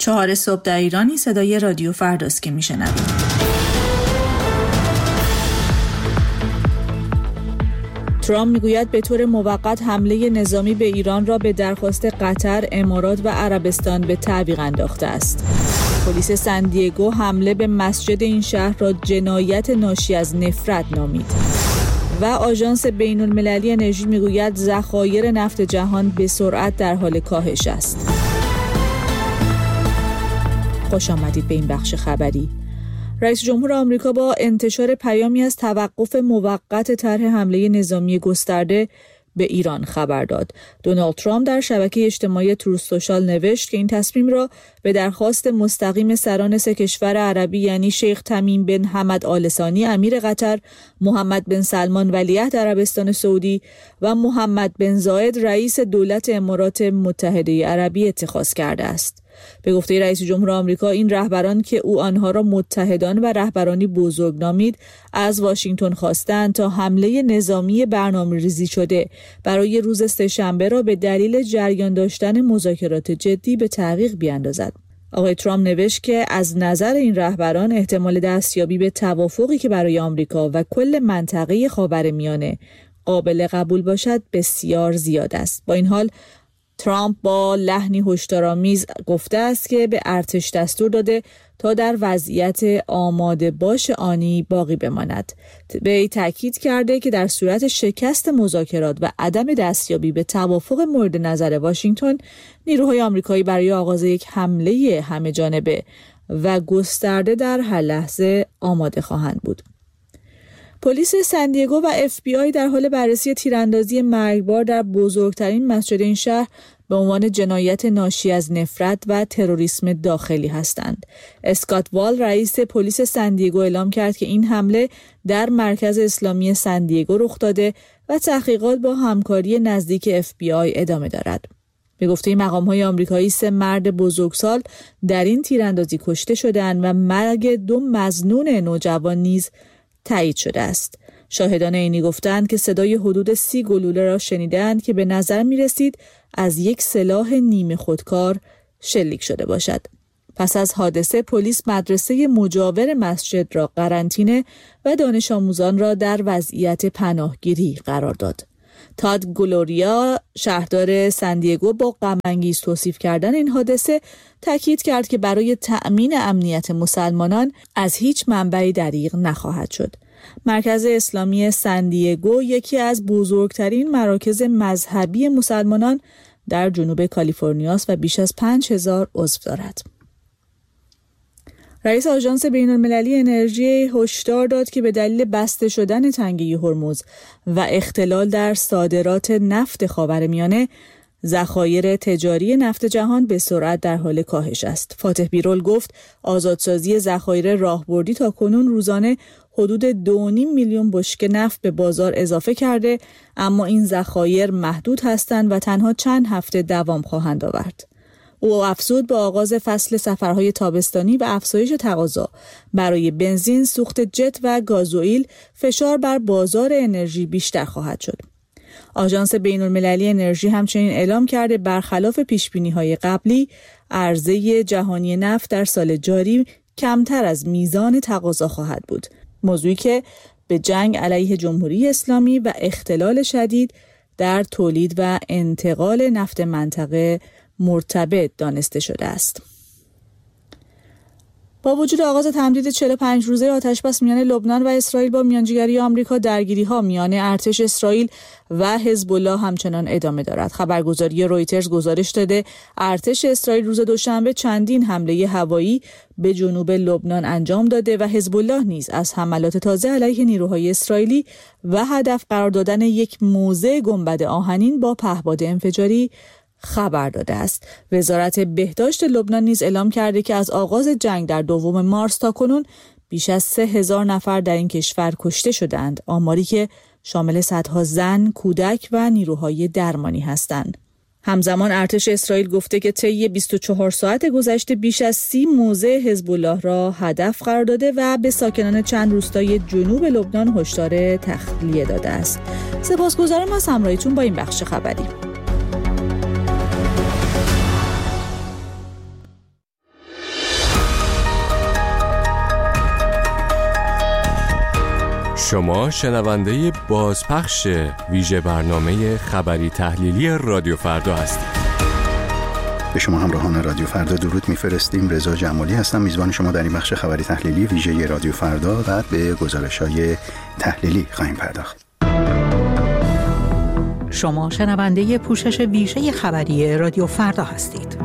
4 صبح در ایرانی صدای رادیو فرداست که میشنوید. ترامپ میگوید به طور موقت حمله نظامی به ایران را به درخواست قطر، امارات و عربستان به تعویق انداخته است. پلیس سندیگو حمله به مسجد این شهر را جنایت ناشی از نفرت نامید. و آژانس بین‌المللی انرژی میگوید ذخایر نفت جهان به سرعت در حال کاهش است. خوش آمدید به این بخش خبری. رئیس جمهور آمریکا با انتشار پیامی از توقف موقت طرح حمله نظامی گسترده به ایران خبر داد. دونالد ترامپ در شبکه اجتماعی تروث سوشال نوشت که این تصمیم را به درخواست مستقیم سران 3 کشور عربی یعنی شیخ تمیم بن حمد آل ثانی امیر قطر، محمد بن سلمان ولیعهد عربستان سعودی و محمد بن زاید رئیس دولت امارات متحده عربی اتخاذ کرده است. به گفته رئیس جمهور آمریکا این رهبران که او آنها را متحدان و رهبرانی بزرگ نامید از واشنگتن خواستند تا حمله نظامی برنامه‌ریزی شده برای روز سه‌شنبه را به دلیل جریان داشتن مذاکرات جدی به تعویق بیاندازد. آقای ترامپ نوشت که از نظر این رهبران احتمال دستیابی به توافقی که برای آمریکا و کل منطقه خاورمیانه قابل قبول باشد بسیار زیاد است. با این حال ترامپ با لحنی هشدارآمیز گفته است که به ارتش دستور داده تا در وضعیت آماده باش آنی باقی بماند. به تاکید کرده که در صورت شکست مذاکرات و عدم دستیابی به توافق مورد نظر واشنگتن، نیروهای آمریکایی برای آغاز یک حمله همه‌جانبه و گسترده در هر لحظه آماده خواهند بود. پلیس سندیگو و FBI در حال بررسی تیراندازی مرگبار در بزرگترین مسجد این شهر به عنوان جنایت ناشی از نفرت و تروریسم داخلی هستند. اسکات وال رئیس پلیس سندیگو اعلام کرد که این حمله در مرکز اسلامی سندیگو رخ داده و تحقیقات با همکاری نزدیک FBI ادامه دارد. به گفته مقام‌های آمریکایی 3 مرد بزرگسال در این تیراندازی کشته شدند و مرگ 2 مظنون نوجوان نیز تایید شده است. شاهدان عینی گفتند که صدای حدود 30 گلوله را شنیدند که به نظر می رسید از یک سلاح نیمه خودکار شلیک شده باشد. پس از حادثه پلیس مدرسه مجاور مسجد را قرنطینه و دانش آموزان را در وضعیت پناهگیری قرار داد. تاد گلوریا شهردار سندیگو با غم‌انگیز توصیف کردن این حادثه تاکید کرد که برای تأمین امنیت مسلمانان از هیچ منبعی دریغ نخواهد شد. مرکز اسلامی سندیگو یکی از بزرگترین مراکز مذهبی مسلمانان در جنوب کالیفرنیا است و بیش از 5000 عضو دارد. رئیس آژانس بین‌المللی انرژی هشدار داد که به دلیل بسته شدن تنگه هرمز و اختلال در صادرات نفت خاورمیانه، ذخایر تجاری نفت جهان به سرعت در حال کاهش است. فاتح بیرول گفت آزادسازی ذخایر راهبردی تا کنون روزانه حدود 2.5 میلیون بشکه نفت به بازار اضافه کرده، اما این ذخایر محدود هستند و تنها چند هفته دوام خواهند آورد. او افزود با آغاز فصل سفرهای تابستانی و افزایش تقاضا برای بنزین، سوخت جت و گازوئیل، فشار بر بازار انرژی بیشتر خواهد شد. آژانس بین‌المللی انرژی همچنین اعلام کرده برخلاف پیشبینی‌های قبلی، عرضه جهانی نفت در سال جاری کمتر از میزان تقاضا خواهد بود. موضوعی که به جنگ علیه جمهوری اسلامی و اختلال شدید در تولید و انتقال نفت منطقه مرتبط دانسته شده است. با وجود آغاز تمدید 45 روزه آتشبس میان لبنان و اسرائیل با میانجیگری آمریکا، درگیری‌ها میان ارتش اسرائیل و حزب الله همچنان ادامه دارد. خبرگزاری رویترز گزارش داده ارتش اسرائیل روز دوشنبه چندین حمله هوایی به جنوب لبنان انجام داده و حزب الله نیز از حملات تازه علیه نیروهای اسرائیلی و هدف قرار دادن یک موضع گنبد آهنین با پهپاد انفجاری خبر داده است. وزارت بهداشت لبنان نیز اعلام کرده که از آغاز جنگ در 2 مارس تا کنون بیش از 3000 نفر در این کشور کشته شدند، آماری که شامل صدها زن، کودک و نیروهای درمانی هستند. همزمان ارتش اسرائیل گفته که طی 24 ساعت گذشته بیش از 30 موضع حزب الله را هدف قرار داده و به ساکنان چند روستای جنوب لبنان هشدار تخلیه داده است. سپاسگزارم از همراهیتون با این بخش خبری. شما شنونده بازپخش ویژه برنامه خبری تحلیلی رادیو فردا هستید. به شما همراهان رادیو فردا درود میفرستیم. رضا جمالی هستم، میزبان شما در این بخش خبری تحلیلی ویژه رادیو فردا. بعد به گزارش‌های تحلیلی خواهیم پرداخت. شما شنونده پوشش ویژه خبری رادیو فردا هستید.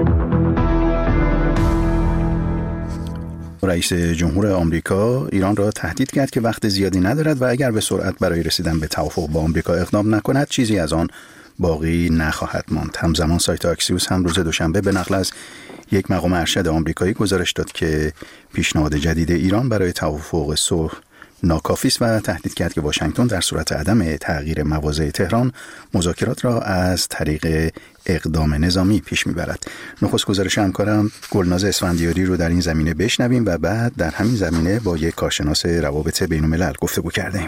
رئیس جمهور آمریکا ایران را تهدید کرد که وقت زیادی ندارد و اگر به سرعت برای رسیدن به توافق با آمریکا اقدام نکند چیزی از آن باقی نخواهد ماند. همزمان سایت آکسیوس هم روز دوشنبه به نقل از یک مقام ارشد آمریکایی گزارش داد که پیشنهاد جدید ایران برای توافق صلح ناکافی است و تهدید کرد که واشنگتن در صورت عدم تغییر مواضع تهران مذاکرات را از طریق اقدام نظامی پیش میبرد. نخست گزارش همکارم گلناز اسفندیاری رو در این زمینه بشنویم و بعد در همین زمینه با یک کارشناس روابط بین‌الملل گفتگو کردیم.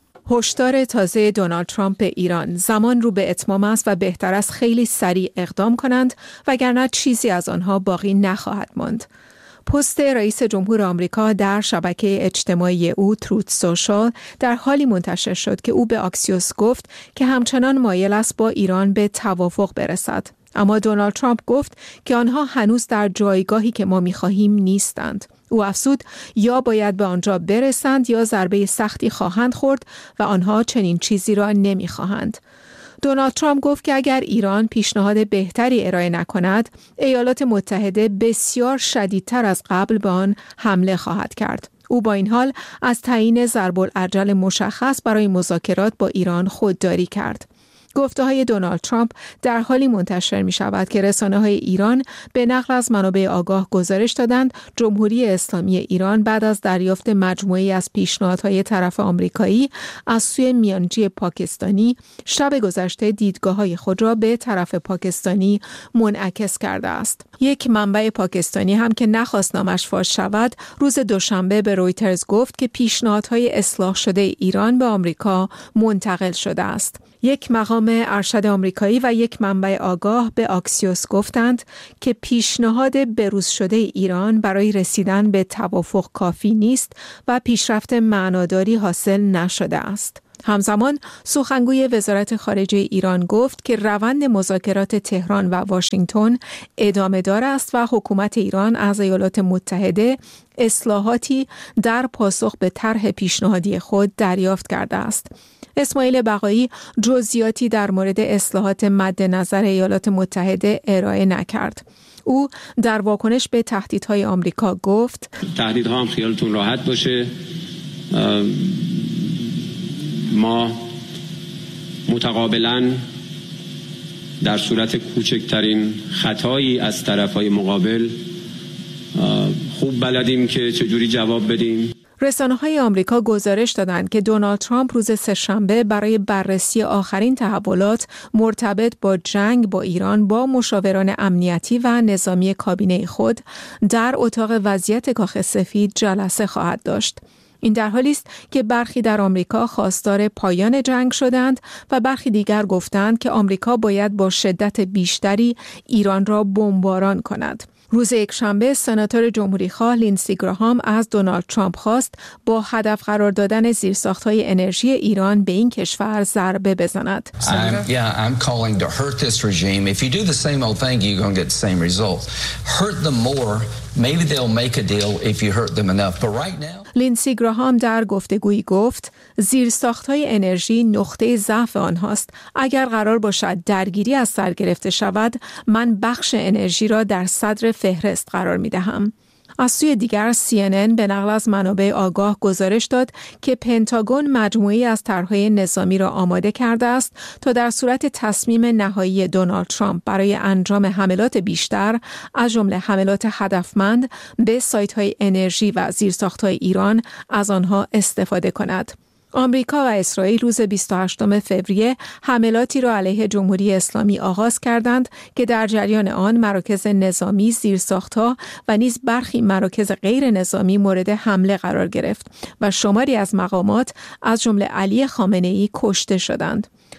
هشدار تازه دونالد ترامپ به ایران: زمان رو به اتمام است و بهتر است خیلی سریع اقدام کنند وگرنه چیزی از آنها باقی نخواهد ماند. پست رئیس جمهور آمریکا در شبکه اجتماعی او تروت سوشال در حالی منتشر شد که او به آکسیوس گفت که همچنان مایل است با ایران به توافق برسد. اما دونالد ترامپ گفت که آنها هنوز در جایگاهی که ما می‌خواهیم نیستند. او افزود یا باید به آنجا برسند یا ضربه سختی خواهند خورد و آنها چنین چیزی را نمی‌خواهند. دونالد ترامپ گفت که اگر ایران پیشنهاد بهتری ارائه نکند، ایالات متحده بسیار شدیدتر از قبل به آن حمله خواهد کرد. او با این حال از تعیین ضرب‌الاجل مشخص برای مذاکرات با ایران خودداری کرد. گفته‌های دونالد ترامپ در حالی منتشر می‌شود که رسانه‌های ایران به نقل از منابع آگاه گزارش دادند جمهوری اسلامی ایران بعد از دریافت مجموعه‌ای از پیشنهادهای طرف آمریکایی از سوی میانجی پاکستانی شب گذشته دیدگاه‌های خود را به طرف پاکستانی منعکس کرده است. یک منبع پاکستانی هم که نخواست نامش فاش شود، روز دوشنبه به رویترز گفت که پیشنهادهای اصلاح شده ایران به آمریکا منتقل شده است. یک مقام ارشد آمریکایی و یک منبع آگاه به آکسیوس گفتند که پیشنهاد بروز شده ایران برای رسیدن به توافق کافی نیست و پیشرفت معناداری حاصل نشده است. همزمان سخنگوی وزارت خارجه ایران گفت که روند مذاکرات تهران و واشنگتن ادامه دار است و حکومت ایران از ایالات متحده اصلاحاتی در پاسخ به طرح پیشنهادی خود دریافت کرده است. اسماعیل بقایی جزئیاتی در مورد اصلاحات مد نظر ایالات متحده ارائه نکرد. او در واکنش به تهدیدهای آمریکا گفت: تهدیدها هم خیالتون راحت باشه، ما متقابلاً در صورت کوچکترین خطایی از طرفهای مقابل خوب بلدیم که چجوری جواب بدیم. رسانه‌های آمریکا گزارش دادند که دونالد ترامپ روز سه‌شنبه برای بررسی آخرین تحولات مرتبط با جنگ با ایران با مشاوران امنیتی و نظامی کابینه خود در اتاق وضعیت کاخ سفید جلسه خواهد داشت. این در حالی است که برخی در آمریکا خواستار پایان جنگ شدند و برخی دیگر گفتند که آمریکا باید با شدت بیشتری ایران را بمباران کند. روز یکشنبه سناتور جمهوری‌خواه لینسی گراهام از دونالد ترامپ خواست با هدف قرار دادن زیرساخت‌های انرژی ایران به این کشور ضربه بزند. I'm calling to hurt this regime. If you do the same old thing, you're going to get the same results. Hurt them more. Maybe they'll make a deal if you hurt them enough. But right now لینسی گراهام در گفتگویی گفت زیرساخت‌های انرژی نقطه ضعف آنهاست. اگر قرار باشد درگیری از سر گرفته شود، من بخش انرژی را در صدر فهرست قرار می‌دهم. از سوی دیگر CNN به نقل از منابع آگاه گزارش داد که پنتاگون مجموعه‌ای از طرح‌های نظامی را آماده کرده است تا در صورت تصمیم نهایی دونالد ترامپ برای انجام حملات بیشتر از جمله حملات هدفمند به سایت‌های انرژی و زیرساخت‌های ایران از آنها استفاده کند. آمریکا و اسرائیل روز 28 فوریه حملاتی را علیه جمهوری اسلامی آغاز کردند که در جریان آن مراکز نظامی، زیرساخت‌ها و نیز برخی مراکز غیر نظامی مورد حمله قرار گرفت و شماری از مقامات از جمله علی خامنه‌ای کشته شدند.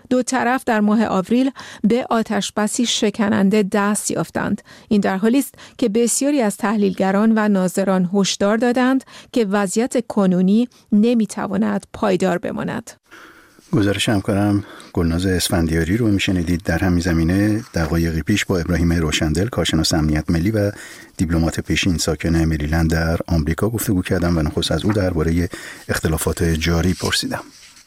دو طرف در ماه آوریل به آتشبسی شکننده دست یافتند. این در حالی است که بسیاری از تحلیلگران و ناظران هشدار دادند که وضعیت کنونی نمیتواند پایدار بماند. گزارش همکارم گلناز اسفندیاری رو میشنیدید. در همین زمینه دقایقی پیش با ابراهیم روشندل، کارشناس امنیت ملی و دیپلمات پیشین ساکن مریلند در آمریکا گفتگو کردم و نخست از او درباره اختلافات جاری پرسیدم.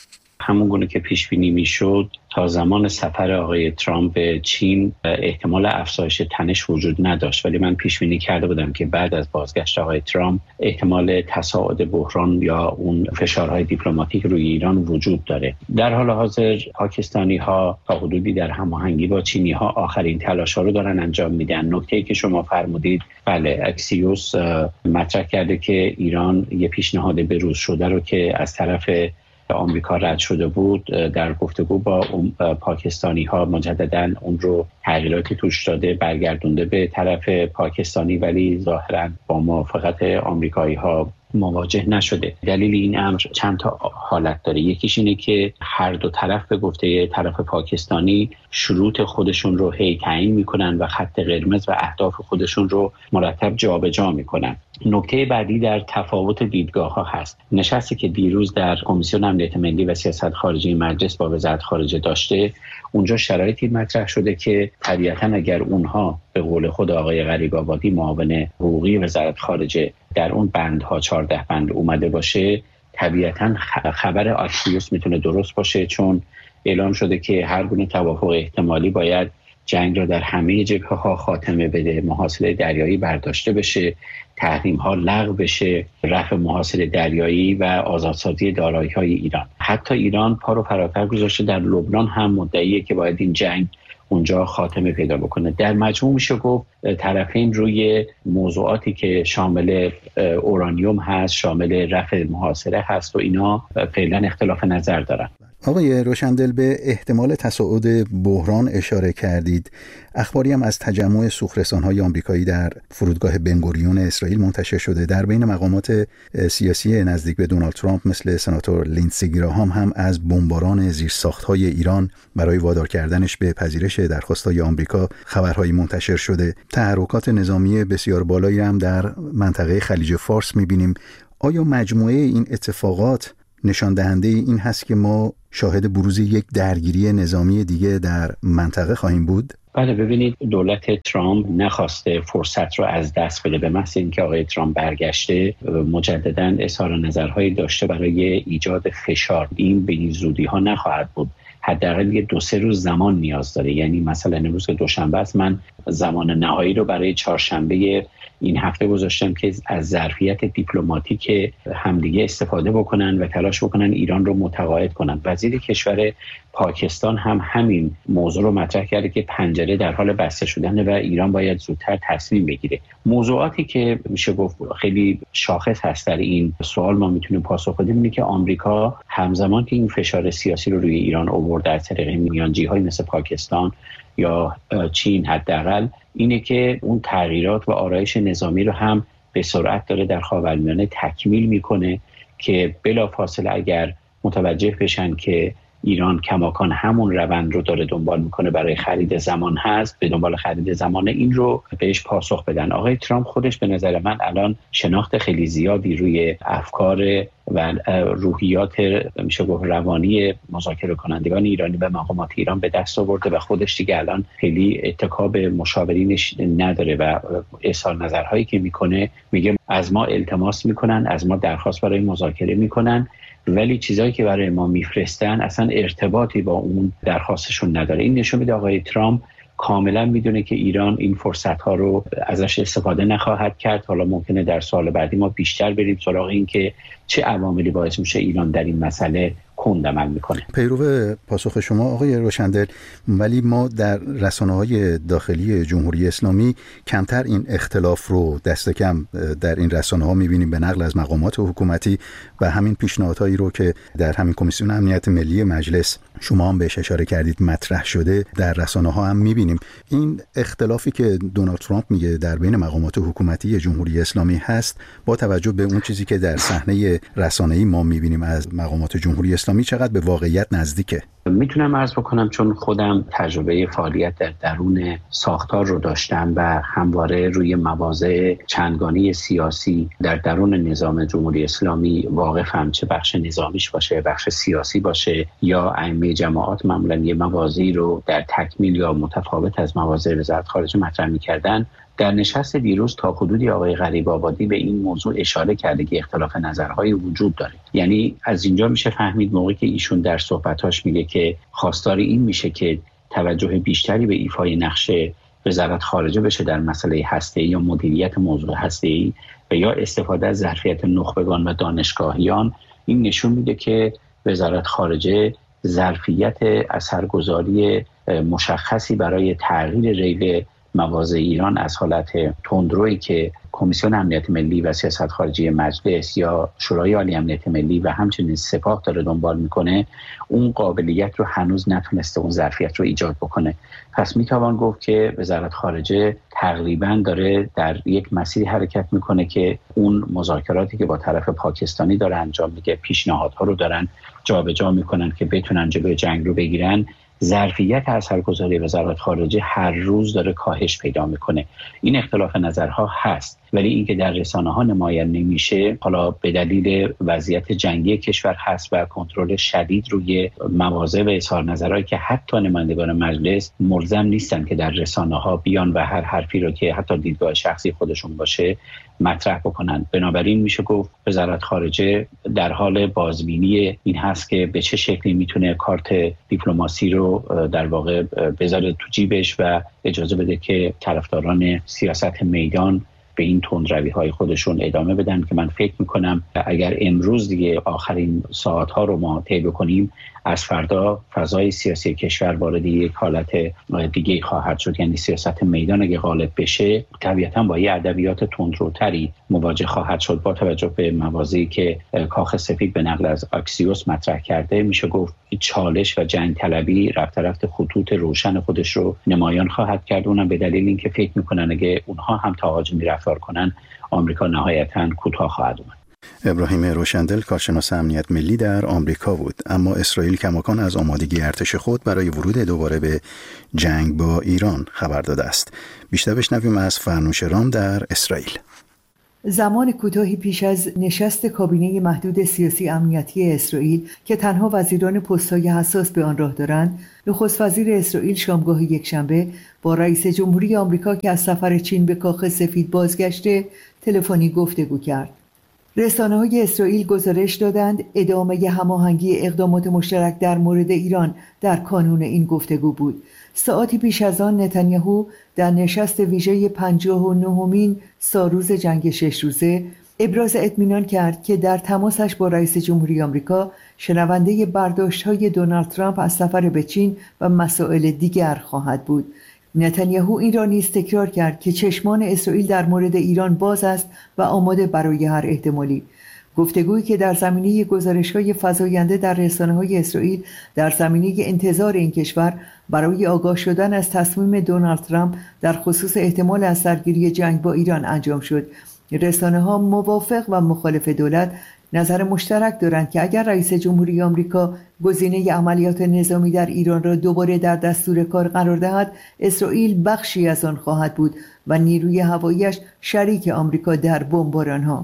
همون گونه که پیش بینی میشد تا زمان سفر آقای ترامپ به چین احتمال افزایش تنش وجود نداشت، ولی من پیش بینی کرده بودم که بعد از بازگشت آقای ترامپ احتمال تصاعد بحران یا اون فشارهای دیپلماتیک روی ایران وجود داره. در حال حاضر پاکستانی ها تا حدودی در هماهنگی با چینی ها آخرین تلاش ها رو دارن انجام میدن. نکته‌ای که شما فرمودید، بله، اکسیوس مطرح کرده که ایران یه پیشنهاد بروز شده رو که از طرف آمریکا رد شده بود در گفتگو با پاکستانی ها مجددا اون رو تغییراتی توش داده، برگردونده به طرف پاکستانی، ولی ظاهرا با موافقت آمریکایی ها مواجه نشده. دلیل این امر چند تا حالت داره. یکیش اینه که هر دو طرف به گفته طرف پاکستانی شروط خودشون رو هی تعیین میکنن و خط قرمز و اهداف خودشون رو مرتب جابجا میکنن. نکته بعدی در تفاوت دیدگاه ها هست. نشستی که دیروز در کمیسیون امنیت ملی و سیاست خارجی مجلس با وزارت خارجه داشته، اونجا شرایطی مطرح شده که طبیعتاً اگر اونها به قول خود آقای غریب‌آبادی معاون حقوقی وزارت خارجه در اون بندها 14 بند اومده باشه، طبیعتاً خبر اکسیوس میتونه درست باشه، چون اعلام شده که هر گونه توافق احتمالی باید جنگ را در همه جبهه‌ها خاتمه بده، محاصره دریایی برداشته بشه، تحریم‌ها لغو بشه، رفع محاصره دریایی و آزادسازی دارایی‌های ایران. حتی ایران پا رو فراتر گذاشته، در لبنان هم مدعیه که باید این جنگ اونجا خاتمه پیدا بکنه. در مجموع میشه گفت طرفین روی موضوعاتی که شامل اورانیوم هست، شامل رفع محاصره هست و اینا فعلا اختلاف نظر دارن. آقای روشندل، به احتمال تصاعد بحران اشاره کردید. اخباری هم از تجمع سوخرسان‌های آمریکایی در فرودگاه بنگوریون اسرائیل منتشر شده. در بین مقامات سیاسی نزدیک به دونالد ترامپ مثل سناتور لیندسی گراهام هم از بمباران زیرساخت‌های ایران برای وادار کردنش به پذیرش درخواست‌های آمریکا خبرهایی منتشر شده. تحرکات نظامی بسیار بالایی هم در منطقه خلیج فارس می‌بینیم. آیا مجموعه این اتفاقات نشان دهنده این هست که ما شاهد بروز یک درگیری نظامی دیگه در منطقه خواهیم بود؟ بله، ببینید، دولت ترامپ نخواسته فرصت رو از دست بده. به محض اینکه آقای ترامپ برگشته مجددا اظهار نظرهایی داشته برای ایجاد فشار. این به این زودی ها نخواهد بود، حداقل یه 2-3 روز زمان نیاز داره. یعنی مثلا امروز که دوشنبه است، من زمان نهایی رو برای چهارشنبه این هفته گذاشتم که از ظرفیت دیپلماتیک همدیگه استفاده بکنن و تلاش بکنن ایران رو متقاعد کنن. وزیر کشور پاکستان هم همین موضوع رو مطرح کرده که پنجره در حال بسته شدن و ایران باید زودتر تصمیم بگیره. موضوعاتی که میشه گفت خیلی شاخص هست در این سوال ما میتونیم پاسخ بدیم اینه که آمریکا همزمان که این فشار سیاسی رو روی ایران آورد در طریق میانجی‌های مثل پاکستان یا چین، حداقل اینه که اون تغییرات و آرایش نظامی رو هم به سرعت داره در خاورمیانه تکمیل میکنه که بلافاصله اگر متوجه بشن که ایران کماکان همون روند رو داره دنبال میکنه برای خرید زمان هست، به دنبال خرید زمان این رو بهش پاسخ بدن. آقای ترامپ خودش به نظر من الان شناخت خیلی زیادی روی افکار و روحیات میشه گفت روانی مذاکره کنندگان ایرانی و مقامات ایران به دست آورده و خودش دیگه الان خیلی اتکا به مشاورینش نداره و اظهار نظرهایی که میکنه میگه از ما التماس میکنن، از ما درخواست برای مذاکره میکنن، ولی چیزایی که برای ما میفرستن اصلا ارتباطی با اون درخواستشون نداره. این نشون میده آقای ترامپ کاملا میدونه که ایران این فرصت ها رو ازش استفاده نخواهد کرد. حالا ممکنه در سال بعدی ما بیشتر بریم سراغ این که چه عواملی باعث میشه ایران در این مسئله کند عمل میکنه. پیرو پاسخ شما آقای روشندل، ولی ما در رسانه‌های داخلی جمهوری اسلامی کمتر این اختلاف رو دست کم در این رسانه‌ها میبینیم به نقل از مقامات حکومتی و همین پیشنهادهایی رو که در همین کمیسیون امنیت ملی مجلس شما هم بهش اشاره کردید مطرح شده در رسانه‌ها هم میبینیم. این اختلافی که دونالد ترامپ میگه در بین مقامات حکومتی جمهوری اسلامی هست، با توجه به اون چیزی که در صحنه رسانه‌ای ما میبینیم از مقامات جمهوری اسلامی، چقدر به واقعیت نزدیکه؟ میتونم عرض بکنم چون خودم تجربه فعالیت در درون ساختار رو داشتم و همواره روی مواضع چندگانه سیاسی در درون نظام جمهوری اسلامی واقفم، چه بخش نظامیش باشه، بخش سیاسی باشه یا ائمه جماعات معمولا یه مواضعی رو در تکمیل یا متفاوت از مواضع وزارت خارجه مطرح می‌کردن. در نشست دیروز تا حدودی آقای غریب‌آبادی به این موضوع اشاره کرده که اختلاف نظرهای وجود داره. یعنی از اینجا میشه فهمید موقعی که ایشون در صحبتاش میگه که خواستار این میشه که توجه بیشتری به ایفای نقش وزارت خارجه بشه در مسئله هسته‌ای یا مدیریت موضوع هسته‌ای و یا استفاده از ظرفیت نخبگان و دانشگاهیان، این نشون میده که وزارت خارجه ظرفیت اثرگذاری مشخصی برای تغییر ریل مواضع ایران از حالت تندرویی که کمیسیون امنیت ملی و سیاست خارجی مجلس یا شورای عالی امنیت ملی و همچنین سپاه داره دنبال میکنه، اون قابلیت رو هنوز نتونسته اون ظرفیت رو ایجاد بکنه. پس میتوان گفت که وزارت خارجه تقریبا داره در یک مسیری حرکت میکنه که اون مذاکراتی که با طرف پاکستانی داره انجام میده، پیشنهادها رو دارن جابجا میکنن که بتونن جلوی جنگ رو بگیرن. ظرفیت اثرگذاری وزارت خارجه هر روز داره کاهش پیدا میکنه. این اختلاف نظرها هست، ولی اینکه در رسانه‌ها نمایان نمیشه، حالا به دلیل وضعیت جنگی کشور هست و کنترل شدید روی مواضع و اظهار نظرهایی که حتی نمایندگان مجلس ملزم نیستن که در رسانه‌ها بیان و هر حرفی رو که حتی دیدگاه شخصی خودشون باشه مطرح بکنن. بنابراین میشه گفت وزارت خارجه در حال بازبینی این هست که به چه شکلی میتونه کارت دیپلماسی رو در واقع بذاره تو جیبش و اجازه بده که طرفداران سیاست میدان به این تندروی‌های خودشون ادامه بدن که من فکر میکنم اگر امروز دیگه آخرین ساعت‌ها رو ما طی بکنیم، از فردا فضای سیاسی کشور وارد یک حالت دیگه خواهد شد. یعنی سیاست میدان اگه غالب بشه طبیعتاً با یه ادبیات تندروتری مواجه خواهد شد. با توجه به مواضعی که کاخ سفید به نقل از آکسیوس مطرح کرده، میشه گفت چالش و جنگ طلبی رفت خطوط روشن خودش رو نمایان خواهد کرد. اونم به دلیل اینکه فکر میکنن اگه اونها هم تهاجمی رفتار کنن، آمریکا نهایتاً کوتاه خواهد اومد. ابراهیم روشندل کارشناس امنیت ملی در آمریکا بود. اما اسرائیل کماکان از آمادگی ارتش خود برای ورود دوباره به جنگ با ایران خبر داده است. بیشتر بشنویم از فرنوش رام در اسرائیل. زمان کوتاهی پیش از نشست کابینه محدود سیاسی امنیتی اسرائیل که تنها وزیران پست‌های حساس به آن راه دارند، نخست وزیر اسرائیل شامگاه یکشنبه با رئیس جمهوری آمریکا که از سفر چین به کاخ سفید بازگشته تلفنی گفتگو کرد. رسانه‌های اسرائیل گزارش دادند ادامه هماهنگی اقدامات مشترک در مورد ایران در کانون این گفتگو بود. ساعتی پیش از آن نتانیاهو در نشست ویژه 59مین سالروز جنگ 6 روزه ابراز اطمینان کرد که در تماسش با رئیس جمهوری آمریکا شنونده برداشت‌های دونالد ترامپ از سفر به چین و مسائل دیگر خواهد بود. نتانیاهو این را نیز تکرار کرد که چشمان اسرائیل در مورد ایران باز است و آماده برای هر احتمالی. گفتگویی که در زمینه گزارش‌های فزاینده در رسانه‌های اسرائیل در زمینه انتظار این کشور برای آگاه شدن از تصمیم دونالد ترامپ در خصوص احتمال از سرگیری جنگ با ایران انجام شد. رسانه‌ها موافق و مخالف دولت نظر مشترک دارند که اگر رئیس جمهوری آمریکا گزینه عملیات نظامی در ایران را دوباره در دستور کار قرار دهد، اسرائیل بخشی از آن خواهد بود و نیروی هوایی‌اش شریک آمریکا در بمباران‌ها.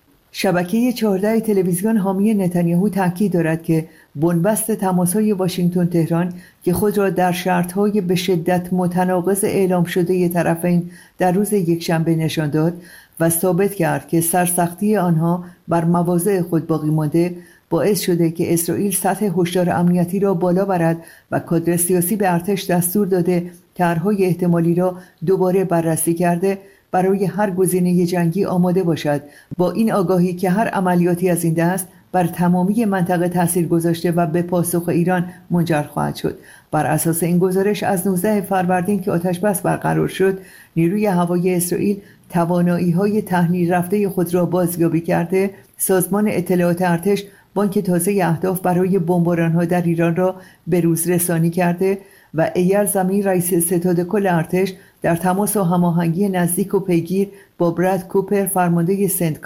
شبکه 14 تلویزیون حامی نتانیاهو تاکید دارد که بنبست تماس‌های واشنگتن تهران که خود را در شرط‌های به شدت متناقض اعلام شده طرفین در روز یکشنبه نشان داد و ثابت کرد که سرسختی آنها بر مواضع خود باقی مانده، باعث شده که اسرائیل سطح هشدار امنیتی را بالا برد و کادر سیاسی به ارتش دستور داده طرح‌های احتمالی را دوباره بررسی کرده برای هر گزینه جنگی آماده باشد، با این آگاهی که هر عملیاتی از این دست بر تمامی منطقه تاثیر گذاشته و به پاسخ ایران منجر خواهد شد. بر اساس این گزارش از 19 فروردین که آتش‌بس برقرار شد، نیروی هوایی اسرائیل توانایی‌های تحلیل رفته خود را بازیابی کرده، سازمان اطلاعات ارتش بانک تازه اهداف برای بمباران‌ها در ایران را به روز رسانی کرده و ایل زمین رئیس ستاد کل ارتش در تماس و هماهنگی نزدیک و پیگیر با براد کوپر فرمانده سنتکام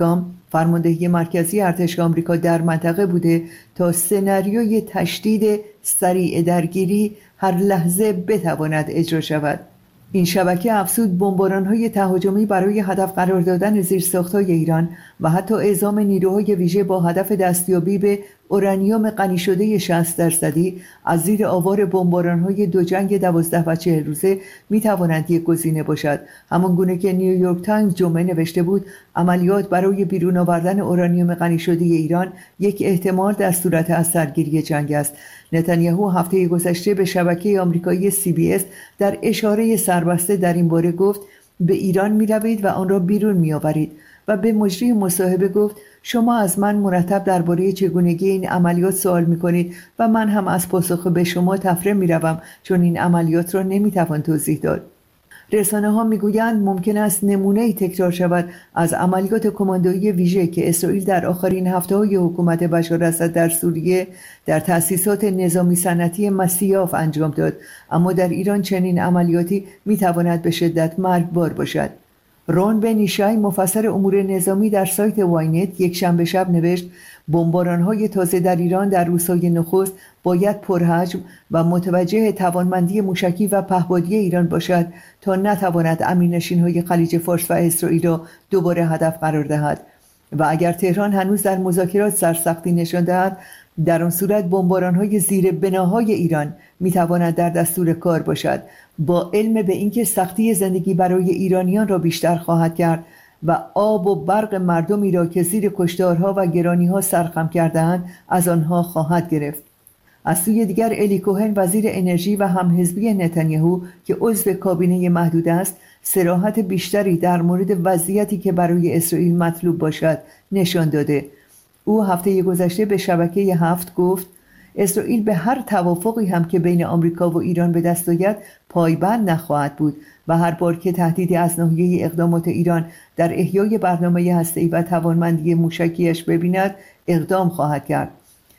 فرماندهی مرکزی ارتش آمریکا در منطقه بوده تا سناریوی تشدید سریع درگیری هر لحظه بتواند اجرا شود. این شبکه افزود بمباران‌های تهاجمی برای هدف قرار دادن زیرساخت‌های ایران و حتی اعزام نیروهای ویژه با هدف دستیابی به اورانیوم غنی شده 60% از زیر آوار بمباران‌های دو جنگ 12 و 40 روزه می‌توانند یک گزینه باشد. همان گونه که نیویورک تایمز جمعه نوشته بود عملیات برای بیرون آوردن اورانیوم غنی شده ایران یک احتمال در صورت از سرگیری جنگ است. نتانیاهو هفته گذشته به شبکه آمریکایی CBS در اشاره سربسته در این باره گفت به ایران می‌روید و آن را بیرون می‌آورید و به مجری مصاحبه گفت شما از من مرتب درباره چگونگی این عملیات سوال می‌کنید و من هم از پاسخ به شما تفره می‌روم چون این عملیات را نمی‌توان توضیح داد. رسانه‌ها می‌گویند ممکن است نمونه‌ای تکرار شود از عملیات کماندویی ویژه که اسرائیل در آخرین هفته‌های حکومت بشار اسد در سوریه در تأسیسات نظامی صنعتی مسیاف انجام داد، اما در ایران چنین عملیاتی می‌تواند به شدت مرگبار باشد. رون بنیشای مفسر امور نظامی در سایت واینت یک شنبه شب نوشت بمباران‌های تازه در ایران در روزهای نخست باید پرحجم و متوجه توانمندی موشکی و پهپادی ایران باشد تا نتواند امیرنشین‌های خلیج فارس و اسرائیل را دوباره هدف قرار دهد و اگر تهران هنوز در مذاکرات سرسختی نشان دهد در آن صورت بمباران‌های زیر بناهای ایران می‌تواند در دستور کار باشد. با علم به اینکه سختی زندگی برای ایرانیان را بیشتر خواهد کرد و آب و برق مردمی را که زیر کشتارها و گرانی‌ها سرخم کرده‌اند از آنها خواهد گرفت. از سوی دیگر الی کوهن وزیر انرژی و همحزبی نتانیاهو که عضو کابینه محدود است صراحت بیشتری در مورد وضعیتی که برای اسرائیل مطلوب باشد نشان داده. او هفته گذشته به شبکه 7 گفت اسرائیل به هر توافقی هم که بین آمریکا و ایران به دست آید پایبند نخواهد بود و هر بار که تهدیدی از ناحیه اقدامات ایران در احیای برنامه هسته‌ای و توانمندی موشکیش ببیند اقدام خواهد کرد.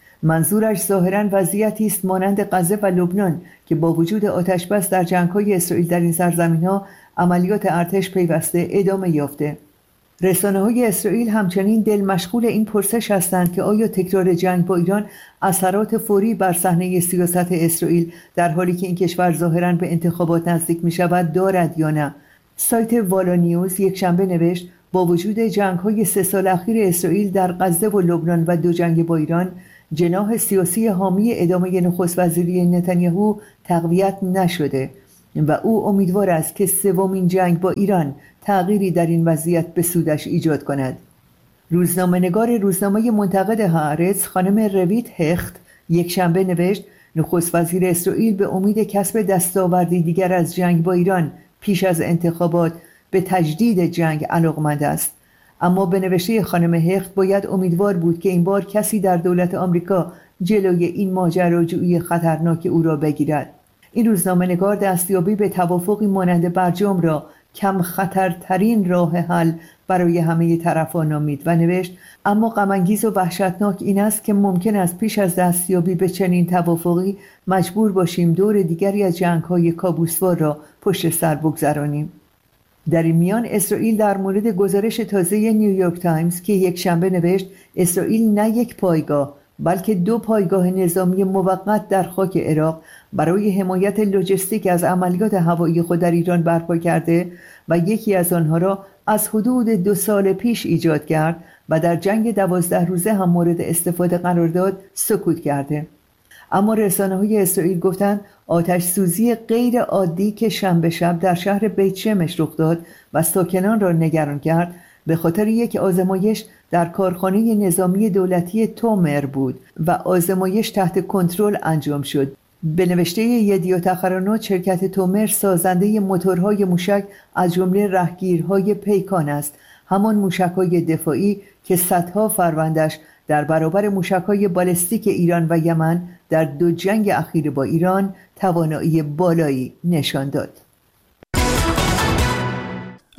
منظورش ظاهراً وضعیتی است مانند غزه و لبنان که با وجود آتش‌بس در جنگ‌های اسرائیل در این سرزمین‌ها عملیات ارتش پیوسته ادامه یافته. رسانه‌های اسرائیل همچنین دل مشغول این پرسش هستند که آیا تکرار جنگ با ایران اثرات فوری بر صحنه سیاست اسرائیل در حالی که این کشور ظاهراً به انتخابات نزدیک می‌شود دارد یا نه. سایت والا نیوز یک شنبه نوشت با وجود جنگ‌های 3 سال اخیر اسرائیل در غزه و لبنان و 2 جنگ با ایران جناح سیاسی حامی ادامه نخست وزیری نتانیاهو تقویت نشده و او امیدوار است که 3مین جنگ با ایران تغییری در این وضعیت به سودش ایجاد کند. روزنامه‌نگار روزنامه منتقد هآرتز خانم رویت هخت یک شنبه نوشت نخست وزیر اسرائیل به امید کسب دستاوردی دیگر از جنگ با ایران پیش از انتخابات به تجدید جنگ علاقمند است. اما به نوشته خانم هخت باید امیدوار بود که این بار کسی در دولت آمریکا جلوی این ماجراجویی خطرناک او را بگیرد. این روزنامه‌نگار دستیابی به توافقی مانند برجام را کم خطرترین راه حل برای همه طرفان نامید و نوشت اما غم‌انگیز و وحشتناک این است که ممکن است پیش از دستیابی به چنین توافقی مجبور باشیم دور دیگری از جنگ‌های کابوس‌وار را پشت سر بگذرانیم. در این میان اسرائیل در مورد گزارش تازه نیویورک تایمز که یک شنبه نوشت اسرائیل نه یک پایگاه بلکه 2 پایگاه نظامی موقت در خاک عراق برای حمایت لوجستیک از عملیات هوایی خود در ایران برپا کرده و یکی از آنها را از حدود 2 سال پیش ایجاد کرد و در جنگ 12 روزه هم مورد استفاده قرار داد سکوت کرده. اما رسانه‌های اسرائیل گفتند آتش سوزی غیر عادی که شنبه شب در شهر بیت شمش رخ داد و ساکنان را نگران کرد به خاطر یک آزمایش در کارخانه نظامی دولتی تومر بود و آزمایش تحت کنترل انجام شد. به نوشته یدیوت اخرانوت شرکت تومر سازنده موتورهای موشک از جمله رهگیرهای پیکان است، همان موشک‌های دفاعی که صدها فروندش در برابر موشک‌های بالستیک ایران و یمن در 2 جنگ اخیر با ایران توانایی بالایی نشان داد.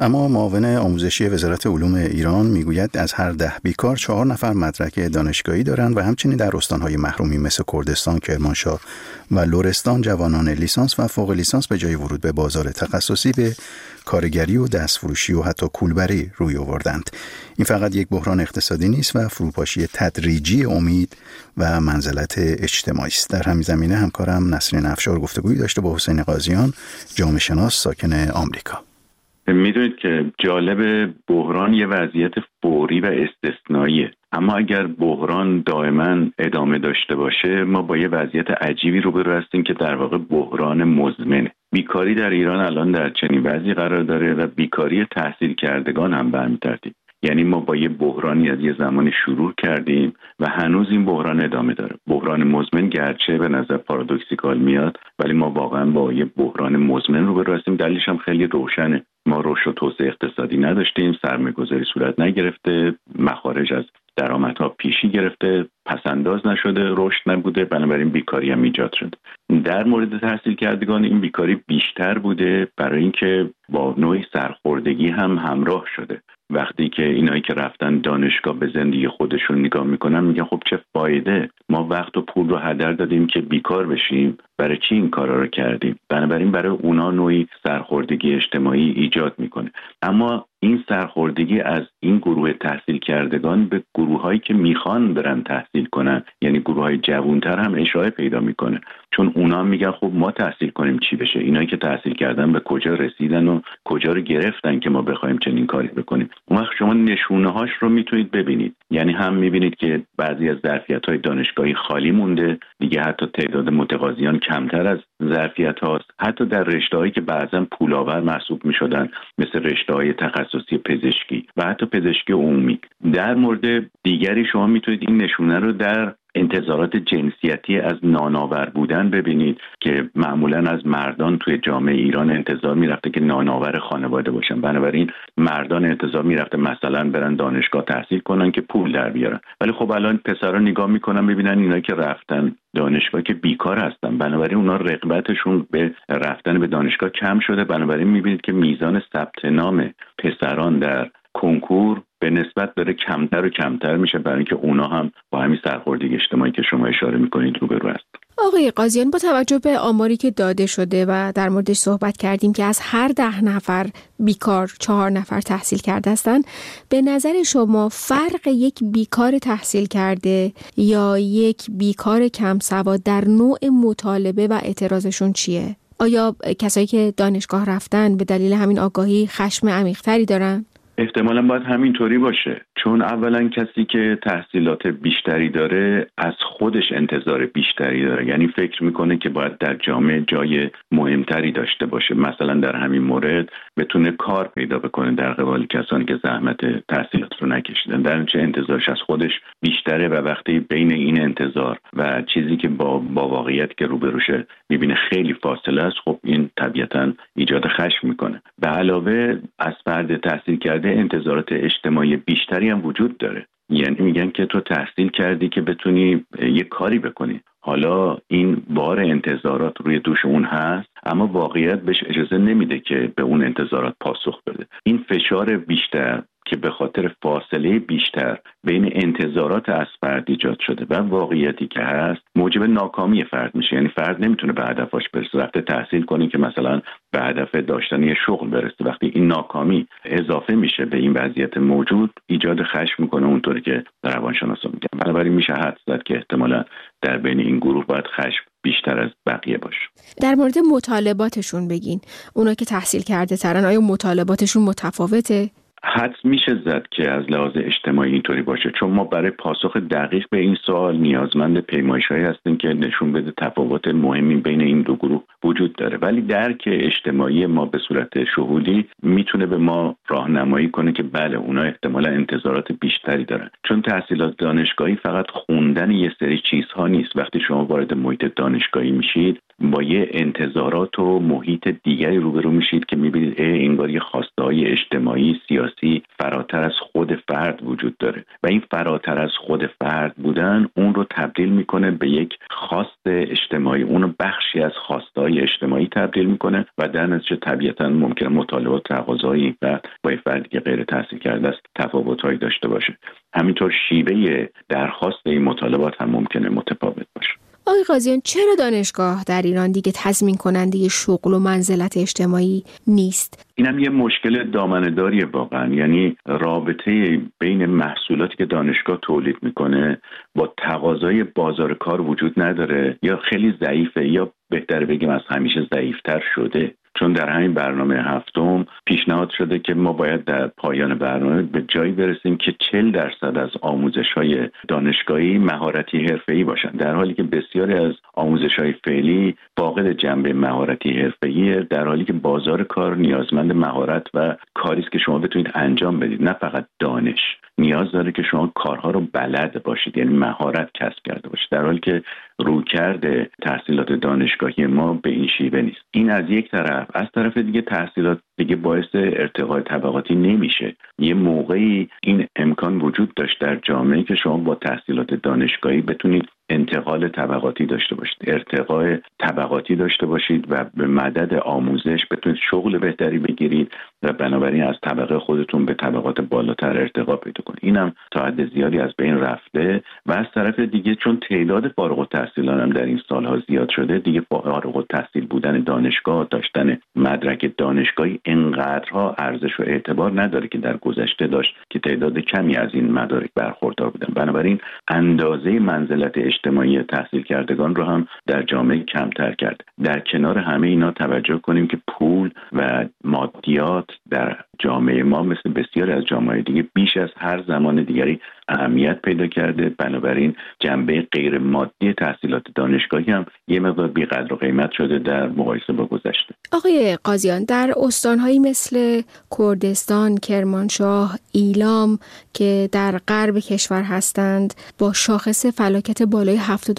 اما معاون آموزشی وزارت علوم ایران میگوید از هر 10 بیکار 4 نفر مدرک دانشگاهی دارند و همچنین در استانهای محرومی مثل کردستان، کرمانشاه و لرستان جوانان لیسانس و فوق لیسانس به جای ورود به بازار تخصصی به کارگری و دستفروشی و حتی کولبری روی آوردند. این فقط یک بحران اقتصادی نیست و فروپاشی تدریجی امید و منزلت اجتماعی است. در همین زمینه همکارم نسرین افشار گفتگویی داشته با حسین قاضیان، جامعه شناس ساکن آمریکا. میدونید که جالب، بحران یه وضعیت فوری و استثنائیه، اما اگر بحران دائما ادامه داشته باشه ما با یه وضعیت عجیبی روبرو هستیم که در واقع بحران مزمنه. بیکاری در ایران الان در چنین وضعی قرار داره و بیکاری تحصیل کردگان هم به همین ترتیب. یعنی ما با یه بحرانی از یه زمانی شروع کردیم و هنوز این بحران ادامه داره. بحران مزمن گرچه به نظر پارادوکسیکال میاد، ولی ما واقعا با یه بحران مزمن روبرو هستیم. دلیلش هم خیلی روشنه. ما رشد و توسعه اقتصادی نداشتیم، سرمایه‌گذاری صورت نگرفته، مخارج از درآمدها پیشی گرفته، پسنداز نشده، رشد نبوده، بنابراین بیکاری هم ایجاد شده. در مورد تحصیل کردگان این بیکاری بیشتر بوده برای اینکه با نوعی سرخوردگی هم همراه شده. وقتی که اینایی که رفتن دانشگاه به زندگی خودشون نگاه میکنن میگن خب چه فایده، ما وقت و پول رو هدر دادیم که بیکار بشیم، برای چی این کارا رو کردیم؟ بنابراین برای اونا نوعی سرخوردگی اجتماعی ایجاد میکنه. اما این سرخوردگی از این گروه تحصیل کردگان به گروهایی که میخوان برن تحصیل کنن، یعنی گروههای جوانتر هم اشاعه پیدا میکنه، چون اونا میگن خب ما تحصیل کنیم چی بشه؟ اینایی که تحصیل کردن به کجا رسیدن و کجا رو گرفتن که ما بخوایم چنین کاری بکنیم؟ اون وقت شما نشونه‌هاش رو میتونید ببینید. یعنی هم میبینید که بعضی از ظرفیت‌های دانشگاهی خالی مونده، دیگه حتی تعداد متقاضیان کمتر از ظرفیت هاست، حتی در رشته‌هایی که بعضا پولآور محسوب می‌شدن مثل رشته‌های تخصصی پزشکی و حتی پزشکی عمومی. در مورد دیگری شما میتونید این نشونه رو در انتظارات جنسیتی از نانآور بودن ببینید که معمولا از مردان توی جامعه ایران انتظار میرفته که نانآور خانواده باشن، بنابراین مردان انتظار میرفته مثلا برن دانشگاه تحصیل کنن که پول در بیارن. ولی خب الان پسرا نگاه میکنن میبینن اینا که رفتن دانشگاه که بیکار هستن، بنابراین اونا رغبتشون به رفتن به دانشگاه کم شده. بنابراین میبینید که میزان ثبت نام پسران در کنکور به نسبت داره کمتر و کمتر میشه، برای اینکه اونا هم با همین سرخوردگی اجتماعی که شما اشاره میکنید روبرو هست. آقای قاضیان، با توجه به آماری که داده شده و در موردش صحبت کردیم که از هر 10 نفر بیکار 4 نفر تحصیل کرده هستن، به نظر شما فرق یک بیکار تحصیل کرده یا یک بیکار کم سواد در نوع مطالبه و اعتراضشون چیه؟ آیا کسایی که دانشگاه رفتن به دلیل همین آگاهی خشم عمیق‌تری دارن؟ احتمالاً باید همینطوری باشه، چون اولا کسی که تحصیلات بیشتری داره از خودش انتظار بیشتری داره، یعنی فکر میکنه که باید در جامعه جای مهمتری داشته باشه، مثلا در همین مورد بتونه کار پیدا بکنه در قبال کسانی که زحمت تحصیلات رو نکشیدن، در نتیجه انتظارش از خودش بیشتره و وقتی بین این انتظار و چیزی که با واقعیت که روبروشه میبینه خیلی فاصله است، خب این طبیعتاً ایجاد خشم میکنه. به علاوه از فرد تحصیل کرده انتظارات اجتماعی بیشتری هم وجود داره، یعنی میگن که تو تحصیل کردی که بتونی یه کاری بکنی. حالا این بار انتظارات روی دوش اون هست، اما واقعیت بهش اجازه نمیده که به اون انتظارات پاسخ بده. این فشار بیشتر که به خاطر فاصله بیشتر بین انتظارات از فرد ایجاد شده و واقعیتی که هست موجب ناکامی فرد میشه. یعنی فرد نمیتونه به هدفش برسه، رفته تحصیل کنه که مثلا به هدف داشتن یه شغل برسه. وقتی این ناکامی اضافه میشه به این وضعیت موجود، ایجاد خشم میکنه، اونطوری که روانشناسا میگن. بنابراین میشه حدس زد که احتمالاً در بین این گروه باید خشم بیشتر از بقیه باشه. در مورد مطالباتشون بگین، اونا که تحصیل کرده ترن آیا مطالباتشون متفاوته؟ حدس میشه زد که از لحاظ اجتماعی اینطوری باشه، چون ما برای پاسخ دقیق به این سوال نیازمند پیمایش‌هایی هستیم که نشون بده تفاوت مهمی بین این دو گروه وجود داره. ولی درک اجتماعی ما به صورت شهودی میتونه به ما راهنمایی کنه که بله اونا احتمالا انتظارات بیشتری دارن، چون تحصیلات دانشگاهی فقط خوندن یه سری چیزها نیست. وقتی شما وارد محیط دانشگاهی میشید با یه انتظارات و محیط دیگری روبرو میشید که میبینید انگار یه خواسته‌های اجتماعی سیاسی فراتر از خود فرد وجود داره و این فراتر از خود فرد بودن اون رو تبدیل میکنه به یک خواست اجتماعی، اون رو بخشی از خواسته‌های اجتماعی تبدیل میکنه و در نتیجه طبیعتاً ممکنه مطالبات تقاضایی و با فردی که غیر تحصیل کرده است تفاوت‌هایی داشته باشه. همینطور شیوه درخواست این مطالبات هم ممکنه متفاوت باشه. آقای قاضیان، چرا دانشگاه در ایران دیگه تضمین کننده شغل و منزلت اجتماعی نیست؟ اینم یه مشکل دامنه‌داریه واقعا. یعنی رابطه بین محصولاتی که دانشگاه تولید میکنه با تقاضای بازار کار وجود نداره، یا خیلی ضعیفه، یا بهتر بگیم از همیشه ضعیفتر شده. چون در همین برنامه هفتم پیشنهاد شده که ما باید در پایان برنامه به جایی برسیم که 40% از آموزش‌های دانشگاهی مهارتی حرفه‌ای باشن، در حالی که بسیاری از آموزش‌های فعلی فاقد جنبه مهارتی حرفه‌ای، در حالی که بازار کار نیازمند مهارت و کاری است که شما بتونید انجام بدید، نه فقط دانش. نیاز داره که شما کارها رو بلد باشید، یعنی مهارت کسب کرده باشید، در حالی که رویکرد تحصیلات دانشگاهی ما به این شیوه نیست. این از یک طرف. از طرف دیگه تحصیلات دیگه باعث ارتقای طبقاتی نمیشه. یه موقعی این امکان وجود داشت در جامعه که شما با تحصیلات دانشگاهی بتونید انتقال طبقاتی داشته باشید، ارتقای طبقاتی داشته باشید و به مدد آموزش بتونید شغل بهتری بگیرید و بنابراین از طبقه خودتون به طبقات بالاتر ارتقا پیدا کنید. اینم تا حد زیادی از بین رفته. و از طرف دیگه چون تعداد فارغ التحصیلان هم در این سالها زیاد شده، دیگه فارغ التحصیل بودن دانشگاه، داشتن مدرک دانشگاهی انقدرها ارزش و اعتبار نداره که در گذشته داشت که تعداد کمی از این مدارک برخوردار بودن. بنابراین اندازه منزلت اجتماعی تحصیل کردگان رو هم در جامعه کمتر کرد. در کنار همه اینا توجه کنیم که پول و مادیات در جامعه ما مثل بسیاری از جامعه دیگه بیش از هر زمان دیگری اهمیت پیدا کرده. بنابراین جنبه غیر مادی تحصیلات دانشگاهی هم یه مقدار بی‌قدر و قیمت شده در مقایسه با گذشته. آقای قاضیان، در استان‌هایی مثل کردستان، کرمانشاه، ایلام که در غرب کشور هستند، با شاخص فلاکت بالای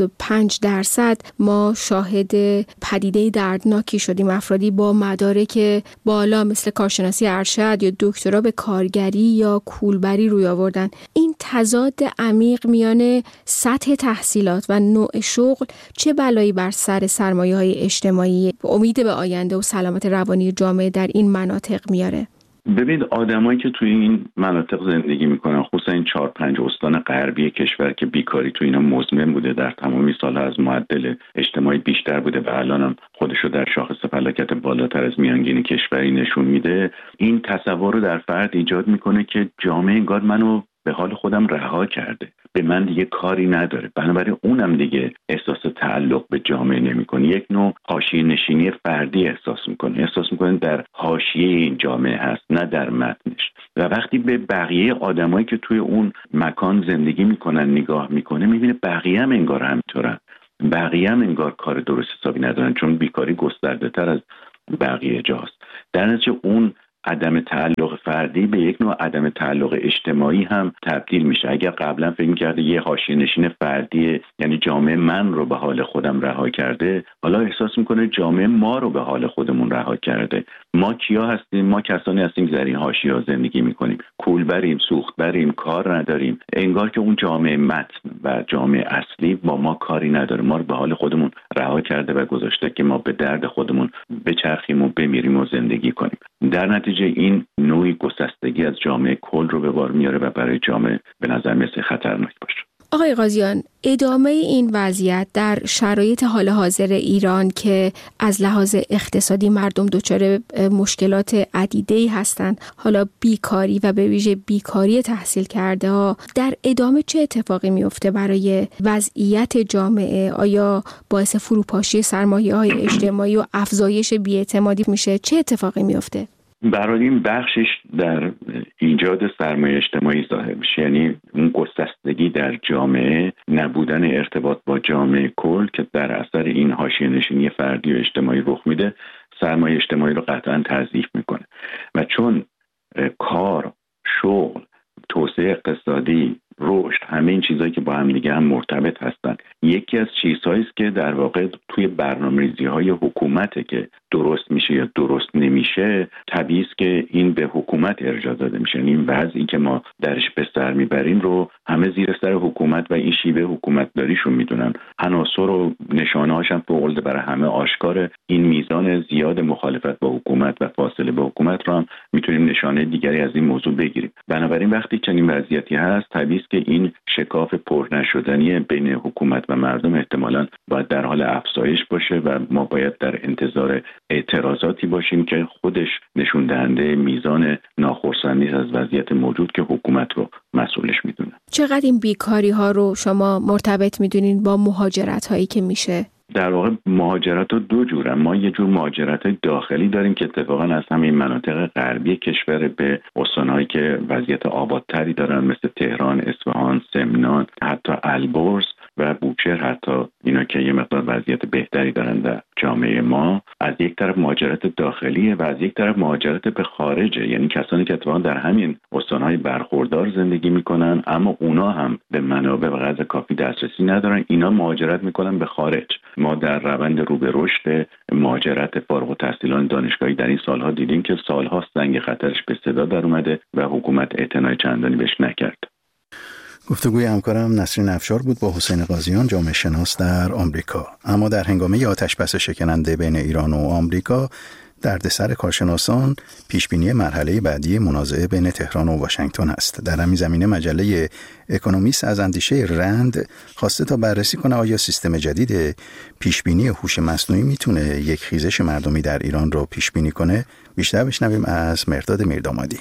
75% ما شاهد پدیده دردناکی شدیم. افرادی با مدارک بالا مثل کارشناسی ارشد یا دکترا به کارگری یا کولبری روی آوردن. این تضاد عمیق میان سطح تحصیلات و نوع شغل چه بلایی بر سر سرمایه‌های اجتماعی، امید به آینده و سلامت روانی جامعه در این مناطق میاره؟ ببینید، آدمایی که توی این مناطق زندگی میکنن، خصوصا این 4-5 استان غربی کشور که بیکاری توی اینا مزمن بوده، در تمامی سالها از معدل اجتماعی بیشتر بوده و الان هم خودشو در شاخص فلاکت بالاتر از میانگین کشوری نشون میده، این تصور رو در فرد ایجاد میکنه که جامعه انگار منو به حال خودم رها کرده، به من دیگه کاری نداره. بنابراین اونم دیگه احساس تعلق به جامعه نمیکنه، یک نوع حاشیه نشینی فردی احساس میکنه در حاشیه این جامعه هست، نه در متنش. و وقتی به بقیه آدمایی که توی اون مکان زندگی میکنن نگاه میکنه، میبینه بقیه هم انگار همینطورن، بقیه هم انگار کار درست حسابی ندارن، چون بیکاری گسترده تر از بقیه جاست. در نتیجه اون عدم تعلق فردی به یک نوع عدم تعلق اجتماعی هم تبدیل میشه. اگر قبلا فکر می‌کرده یه حاشیه نشین فردی، یعنی جامعه من رو به حال خودم رها کرده، حالا احساس میکنه جامعه ما رو به حال خودمون رها کرده. ما کیا هستیم؟ ما کسانی هستیم که در این حاشیه‌ها زندگی میکنیم، کولبریم، سوختبریم، کار نداریم. انگار که اون جامعه متن و جامعه اصلی با ما کاری نداره، ما رو به حال خودمون رها کرده و گذاشته که ما به درد خودمون بچرخیم و بمیریم و زندگی کنیم. در نتیجه این نوعی گسستگی از جامعه کل رو به بار میاره و برای جامعه به نظر میاد خطرناک باشه. آقای قاضیان، ادامه این وضعیت در شرایط حال حاضر ایران که از لحاظ اقتصادی مردم دچار مشکلات عدیده‌ای هستند، حالا بیکاری و به ویژه بیکاری تحصیل کرده ها، در ادامه چه اتفاقی میفته برای وضعیت جامعه؟ آیا باعث فروپاشی سرمایه‌های اجتماعی و افزایش بی‌اعتمادی میشه؟ چه اتفاقی میفته؟ برای این بخشش در ایجاد سرمایه اجتماعی ظاهر میشه، یعنی اون گسستگی در جامعه، نبودن ارتباط با جامعه کل که در اثر این حاشیه نشینی فردی و اجتماعی رخ میده، سرمایه اجتماعی رو قطعا تضعیف میکنه. و چون کار، شغل، توسعه اقتصادی، رشد همه این چیزهایی که با هم دیگه هم مرتبط هستن. یکی از چیزهایی است که در واقع توی برنامه‌ریزی‌های حکومته که درست میشه یا درست نمیشه، طبیعی است که این به حکومت ارجاع داده میشه. این وضعی که ما درش به سر میبریم رو همه زیر سر حکومت و این شیوه حکومت داریشون میدونن. عناصر و نشانه‌هاش هم فوق‌العاده برای همه آشکاره. این میزان زیاد مخالفت با حکومت و فاصله با حکومت رو هم میتونیم نشانه دیگری از این موضوع بگیریم. بنابراین وقتی چنین وضعیتی هست، طبیعی است که این شکاف پر نشدنی بین حکومت و مردم احتمالاً باید در حال افزایش باشه و ما باید در انتظار اعتراضاتی باشیم که خودش نشون دهنده میزان ناخرسندی از وضعیت موجود که حکومت رو مسئولش میدونه. چقدر این بیکاری ها رو شما مرتبط میدونین با مهاجرت هایی که میشه؟ در واقع مهاجرت ها دو جوره. ما یه جور مهاجرت های داخلی داریم که اتفاقا از همین مناطق غربی کشور به استانهایی که وضعیت آبادتری دارن مثل تهران، اصفهان، سمنان، حتی البرز و بوشهر، حتی اینا که یه مقدار وضعیت بهتری دارن در جامعه ما. از یک طرف مهاجرت داخلیه و از یک طرف مهاجرت به خارجه، یعنی کسانی که اتفاقا در همین استانهای برخوردار زندگی میکنن اما اونا هم به منابع و غذا کافی دسترسی ندارن، اینا مهاجرت میکنن به خارج. ما در روند رو به رشد مهاجرت فارغ التحصیلان دانشگاهی در این سالها دیدیم که سالها زنگ خطرش به صدا در اومده و حکومت اعتنای چندانی بهش نکرد. گفتگوی همکارم نسرین افشار بود با حسین قاضیان، جامعه شناس در آمریکا. اما در هنگامه آتش‌بس شکننده بین ایران و آمریکا، دردسر کارشناسان پیشبینی مرحله بعدی منازعه بین تهران و واشنگتن است. در همین زمینه مجله اکونومیست از اندیشه رند خواسته تا بررسی کنه آیا سیستم جدید پیشبینی هوش مصنوعی میتونه یک خیزش مردمی در ایران رو پیشبینی کنه. بیشتر بشنویم از مرداد میردامادی.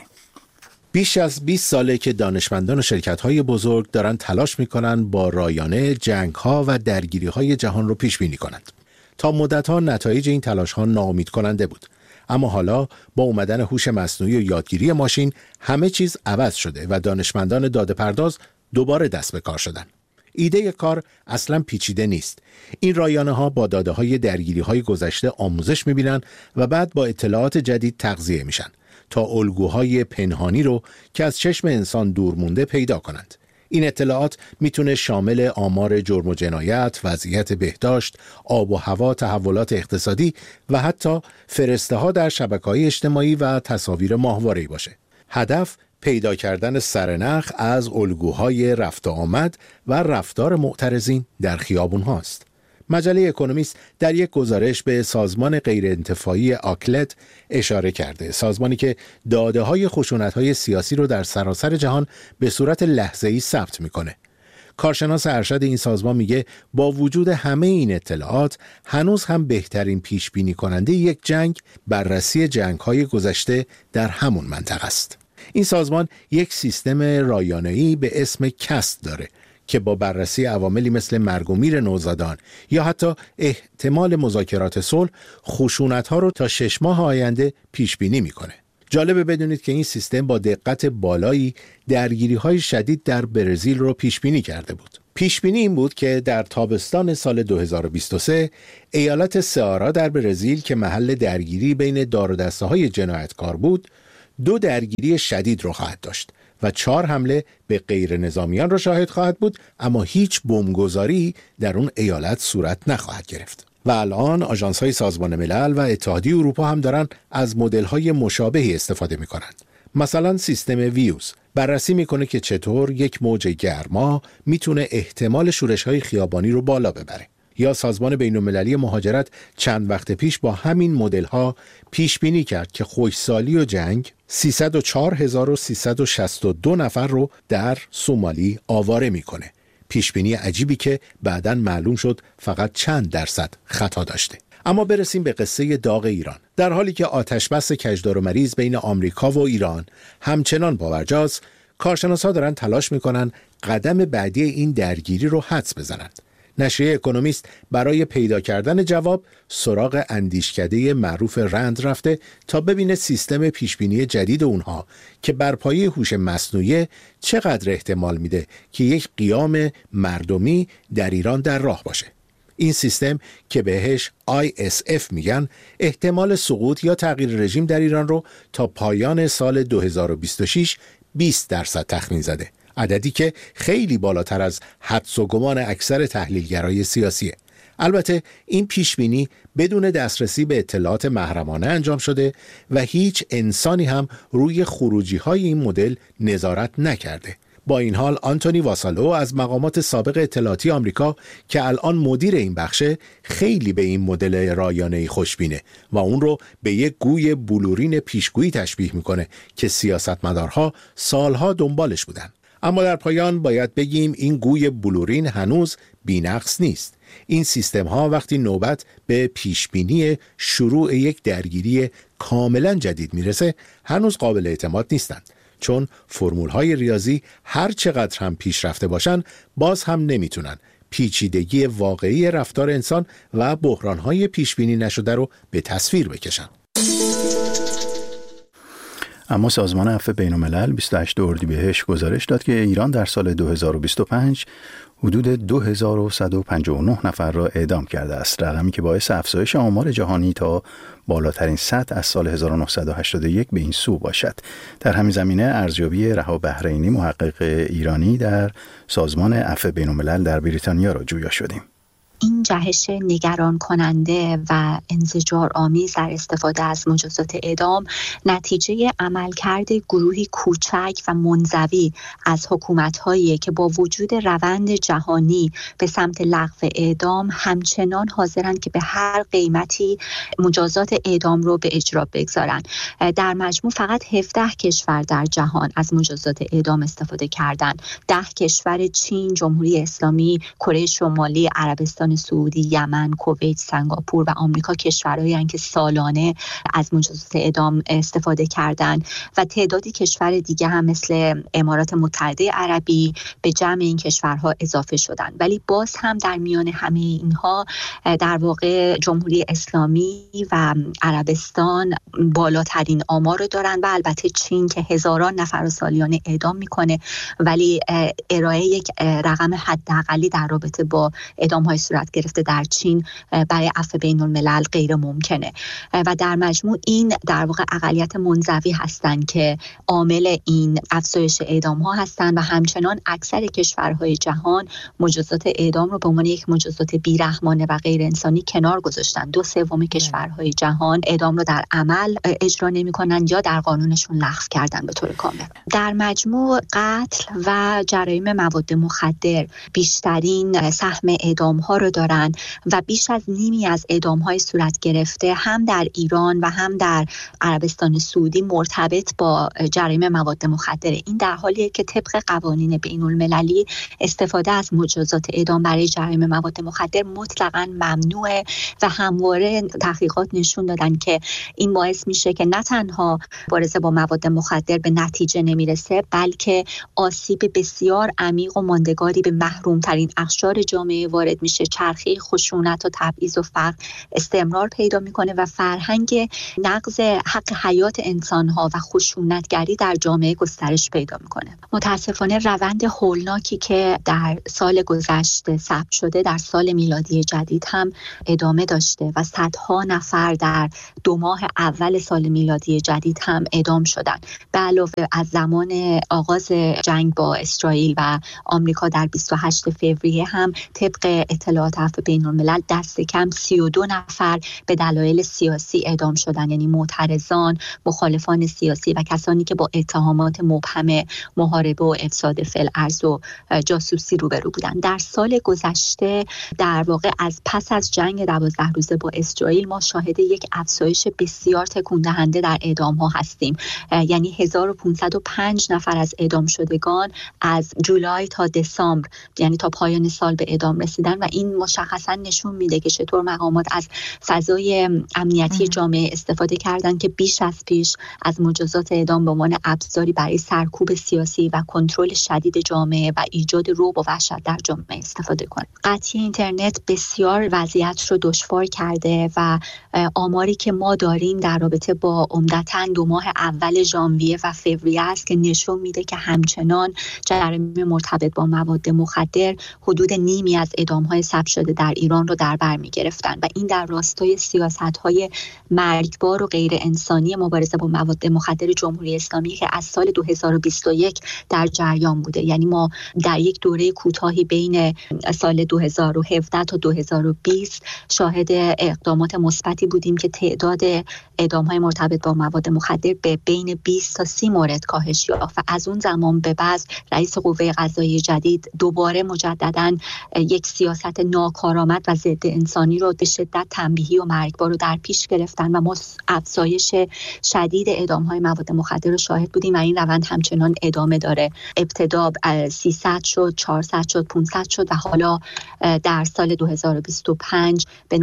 بیش از 20 ساله که دانشمندان و شرکت‌های بزرگ دارن تلاش میکنن با رایانه جنگ‌ها و درگیری‌های جهان رو پیش بینی کنند. تا مدت‌ها نتایج این تلاش‌ها ناامید کننده بود. اما حالا با اومدن هوش مصنوعی و یادگیری ماشین همه چیز عوض شده و دانشمندان داده‌پرداز دوباره دست به کار شدن. ایده کار اصلا پیچیده نیست. این رایانه‌ها با داده‌های درگیری‌های گذشته آموزش می‌بینن و بعد با اطلاعات جدید تغذیه میشن تا الگوهای پنهانی رو که از چشم انسان دور مونده پیدا کنند. این اطلاعات میتونه شامل آمار جرم و جنایت، وضعیت بهداشت، آب و هوا، تحولات اقتصادی و حتی فرسته‌ها در شبکه‌های اجتماعی و تصاویر ماهواره‌ای باشه. هدف پیدا کردن سرنخ از الگوهای رفت و آمد و رفتار معترضین در خیابون هاست. مجله اکونومیست در یک گزارش به سازمان غیرانتفاعی آکلت اشاره کرده، سازمانی که داده‌های خشونت‌های سیاسی رو در سراسر جهان به صورت لحظه‌ای ثبت می‌کنه. کارشناس ارشد این سازمان میگه با وجود همه این اطلاعات هنوز هم بهترین پیش‌بینی کننده یک جنگ بررسی جنگ‌های گذشته در همون منطقه است. این سازمان یک سیستم رایانه‌ای به اسم کست داره که با بررسی عواملی مثل مرگ و میر نوزادان یا حتی احتمال مذاکرات صلح خشونت‌ها رو تا 6 ماه آینده پیش بینی میکنه. جالبه بدونید که این سیستم با دقت بالایی درگیری‌های شدید در برزیل رو پیش بینی کرده بود. پیش بینی این بود که در تابستان سال 2023 ایالت سئارا در برزیل که محل درگیری بین دار و دسته‌های جنایتکار بود، 2 درگیری شدید رو خواهد داشت و 4 حمله به غیر نظامیان را شاهد خواهد بود، اما هیچ بمبگذاری در اون ایالت صورت نخواهد گرفت. و الان آژانس‌های سازمان ملل و اتحادیه اروپا هم دارن از مدل‌های مشابهی استفاده می‌کنند. مثلا سیستم ویوز بررسی می‌کنه که چطور یک موج گرما میتونه احتمال شورش‌های خیابانی رو بالا ببره. یا سازمان بین‌المللی مهاجرت چند وقت پیش با همین مدل‌ها پیش بینی کرد که خشکسالی و جنگ 304,362 نفر رو در سومالی آواره میکنه. پیش بینی عجیبی که بعداً معلوم شد فقط چند درصد خطا داشته. اما برسیم به قصه داغ ایران. در حالی که آتش‌بس کجدار و مریض بین آمریکا و ایران همچنان پابرجاست، کارشناسا دارن تلاش میکنن قدم بعدی این درگیری رو حدس بزنند. نشریه اکونومیست برای پیدا کردن جواب سراغ اندیشکده معروف رند رفته تا ببینه سیستم پیشبینی جدید اونها که بر پایه هوش مصنوعی چقدر احتمال میده که یک قیام مردمی در ایران در راه باشه. این سیستم که بهش ISF میگن احتمال سقوط یا تغییر رژیم در ایران رو تا پایان سال 2026 20% تخمین زده. عددی که خیلی بالاتر از حدس و گمان اکثر تحلیلگرای سیاسیه. البته این پیشبینی بدون دسترسی به اطلاعات محرمانه انجام شده و هیچ انسانی هم روی خروجی‌های این مدل نظارت نکرده. با این حال آنتونی واسالو از مقامات سابق اطلاعاتی آمریکا که الان مدیر این بخشه خیلی به این مدل رایانه‌ای خوشبینه و اون رو به یک گوی بلورین پیشگویی تشبیه میکنه که سیاستمدارها سالها دنبالش بودن. اما در پایان باید بگیم این گوی بلورین هنوز بی‌نقص نیست. این سیستم ها وقتی نوبت به پیشبینی شروع یک درگیری کاملا جدید میرسه هنوز قابل اعتماد نیستند، چون فرمول های ریاضی هر چقدر هم پیشرفته باشن باز هم نمیتونن پیچیدگی واقعی رفتار انسان و بحران های پیشبینی نشده رو به تصویر بکشن. اما سازمان عفو بین‌الملل 28 اردیبهشت گزارش داد که ایران در سال 2025 حدود 2159 نفر را اعدام کرده است، رقمی که باعث افزایش آمار جهانی تا بالاترین سطح از سال 1981 به این سو باشد. در همین زمینه ارزیابی رها بحرینی، محقق ایرانی در سازمان عفو بین‌الملل در بریتانیا را جویا شدیم. این جهش نگران کننده و انزجار آمیز در استفاده از مجازات اعدام نتیجه عملکرد گروهی کوچک و منزوی از حکومت‌هایی که با وجود روند جهانی به سمت لغو اعدام همچنان حاضرند که به هر قیمتی مجازات اعدام رو به اجرا بگذارن. در مجموع فقط 17 کشور در جهان از مجازات اعدام استفاده کردند. 10 کشور چین، جمهوری اسلامی، کره شمالی، عربستان سعودی، یمن، کویت، سنگاپور و آمریکا کشورهایی هستند که سالانه از مجازات اعدام استفاده کردند و تعدادی کشور دیگه هم مثل امارات متحده عربی به جمع این کشورها اضافه شدند. ولی باز هم در میان همه اینها در واقع جمهوری اسلامی و عربستان بالاترین آمار رو دارن و البته چین که هزاران نفر رو سالیانه اعدام میکنه ولی ارائه یک رقم حداقلی در رابطه با اعدام‌های صورت گرفته در چین برای عفو بین الملل غیر ممکنه و در مجموع این در واقع اقلیت منزوی هستند که عامل این افزایش اعدام ها هستند و همچنان اکثر کشورهای جهان مجازات اعدام رو به عنوان یک مجازات بیرحمانه و غیر انسانی کنار گذاشتن. 2/3 کشورهای جهان اعدام رو در عمل اجرا نمی‌کنن یا در قانونشون لغو کردن به طور کامل. در مجموع قتل و جرایم مواد مخدر بیشترین سهم اعدام ها رو دارن و بیش از نیمی از اعدام های صورت گرفته هم در ایران و هم در عربستان سعودی مرتبط با جرایم مواد مخدره. این در حالیه که طبق قوانین بین المللی استفاده از مجازات اعدام برای جرایم مواد مخدر مطلقاً ممنوعه و همواره تحقیقات نشون دادن که این باعث میشه که نه تنها مبارزه با مواد مخدر به نتیجه نمیرسه بلکه آسیب بسیار عمیق و ماندگاری به محرومترین اقشار جامعه وارد میشه. چرخه خشونت و تبعیض و فقر استمرار پیدا میکنه و فرهنگ نقض حق حیات انسانها و خشونتگری در جامعه گسترش پیدا میکنه. متاسفانه روند هولناکی که در سال گذشته ثبت شده در سال میلادی جدید هم ادامه داشته و صدها نفر در 2 ماه اول سال میلادی جدید هم اعدام شدن. به علاوه از زمان آغاز جنگ با اسرائیل و آمریکا در 28 فوریه هم طبق اطلاعات عفو بین الملل دست کم 32 نفر به دلایل سیاسی اعدام شدن، یعنی معترضان، مخالفان سیاسی و کسانی که با اتهامات مبهم محاربه و افساد فی‌الارض و جاسوسی روبرو بودند. در سال گذشته در واقع از پس از جنگ 12 روزه با اسرائیل ما شاهد یک افزایش بسیار تکون دهنده در اعدام ها هستیم. یعنی 1505 نفر از اعدام شدگان از جولای تا دسامبر یعنی تا پایان سال به اعدام رسیدن و این مشخصا نشون میده که چطور مقامات از فضای امنیتی جامعه استفاده کردن که بیش از پیش از مجازات اعدام به عنوان ابزاری برای سرکوب سیاسی و کنترل شدید جامعه و ایجاد رعب و وحشت در جامعه استفاده کنند. قطعی اینترنت بسیار وضعیت رو دشوار کرده و آماری که ما داریم در رابطه با عمدتاً 2 ماه اول ژانویه و فوریه است که نشون میده که همچنان جرایم مرتبط با مواد مخدر حدود نیمی از اعدام‌های ثبت شده شده در ایران رو در بر می‌گرفتن و این در راستای سیاست‌های مرگبار و غیر انسانی مبارزه با مواد مخدر جمهوری اسلامی که از سال 2021 در جریان بوده. یعنی ما در یک دوره کوتاهی بین سال 2017 تا 2020 شاهد اقدامات مثبتی بودیم که تعداد اعدام‌های مرتبط با مواد مخدر به بین 20 تا 30 مورد کاهش یافت و از اون زمان به بعد رئیس قوه قضاییه جدید دوباره مجدداً یک سیاست ناکارآمد و ضد انسانی رو به شدت تنبیهی و مرگبار رو در پیش گرفتن و ما افزایش شدید اعدام‌های مواد مخدر رو شاهد بودیم و این روند همچنان ادامه داره. ابتدا 300 شد، 400 شد، 500 شد و حالا در سال 2025 به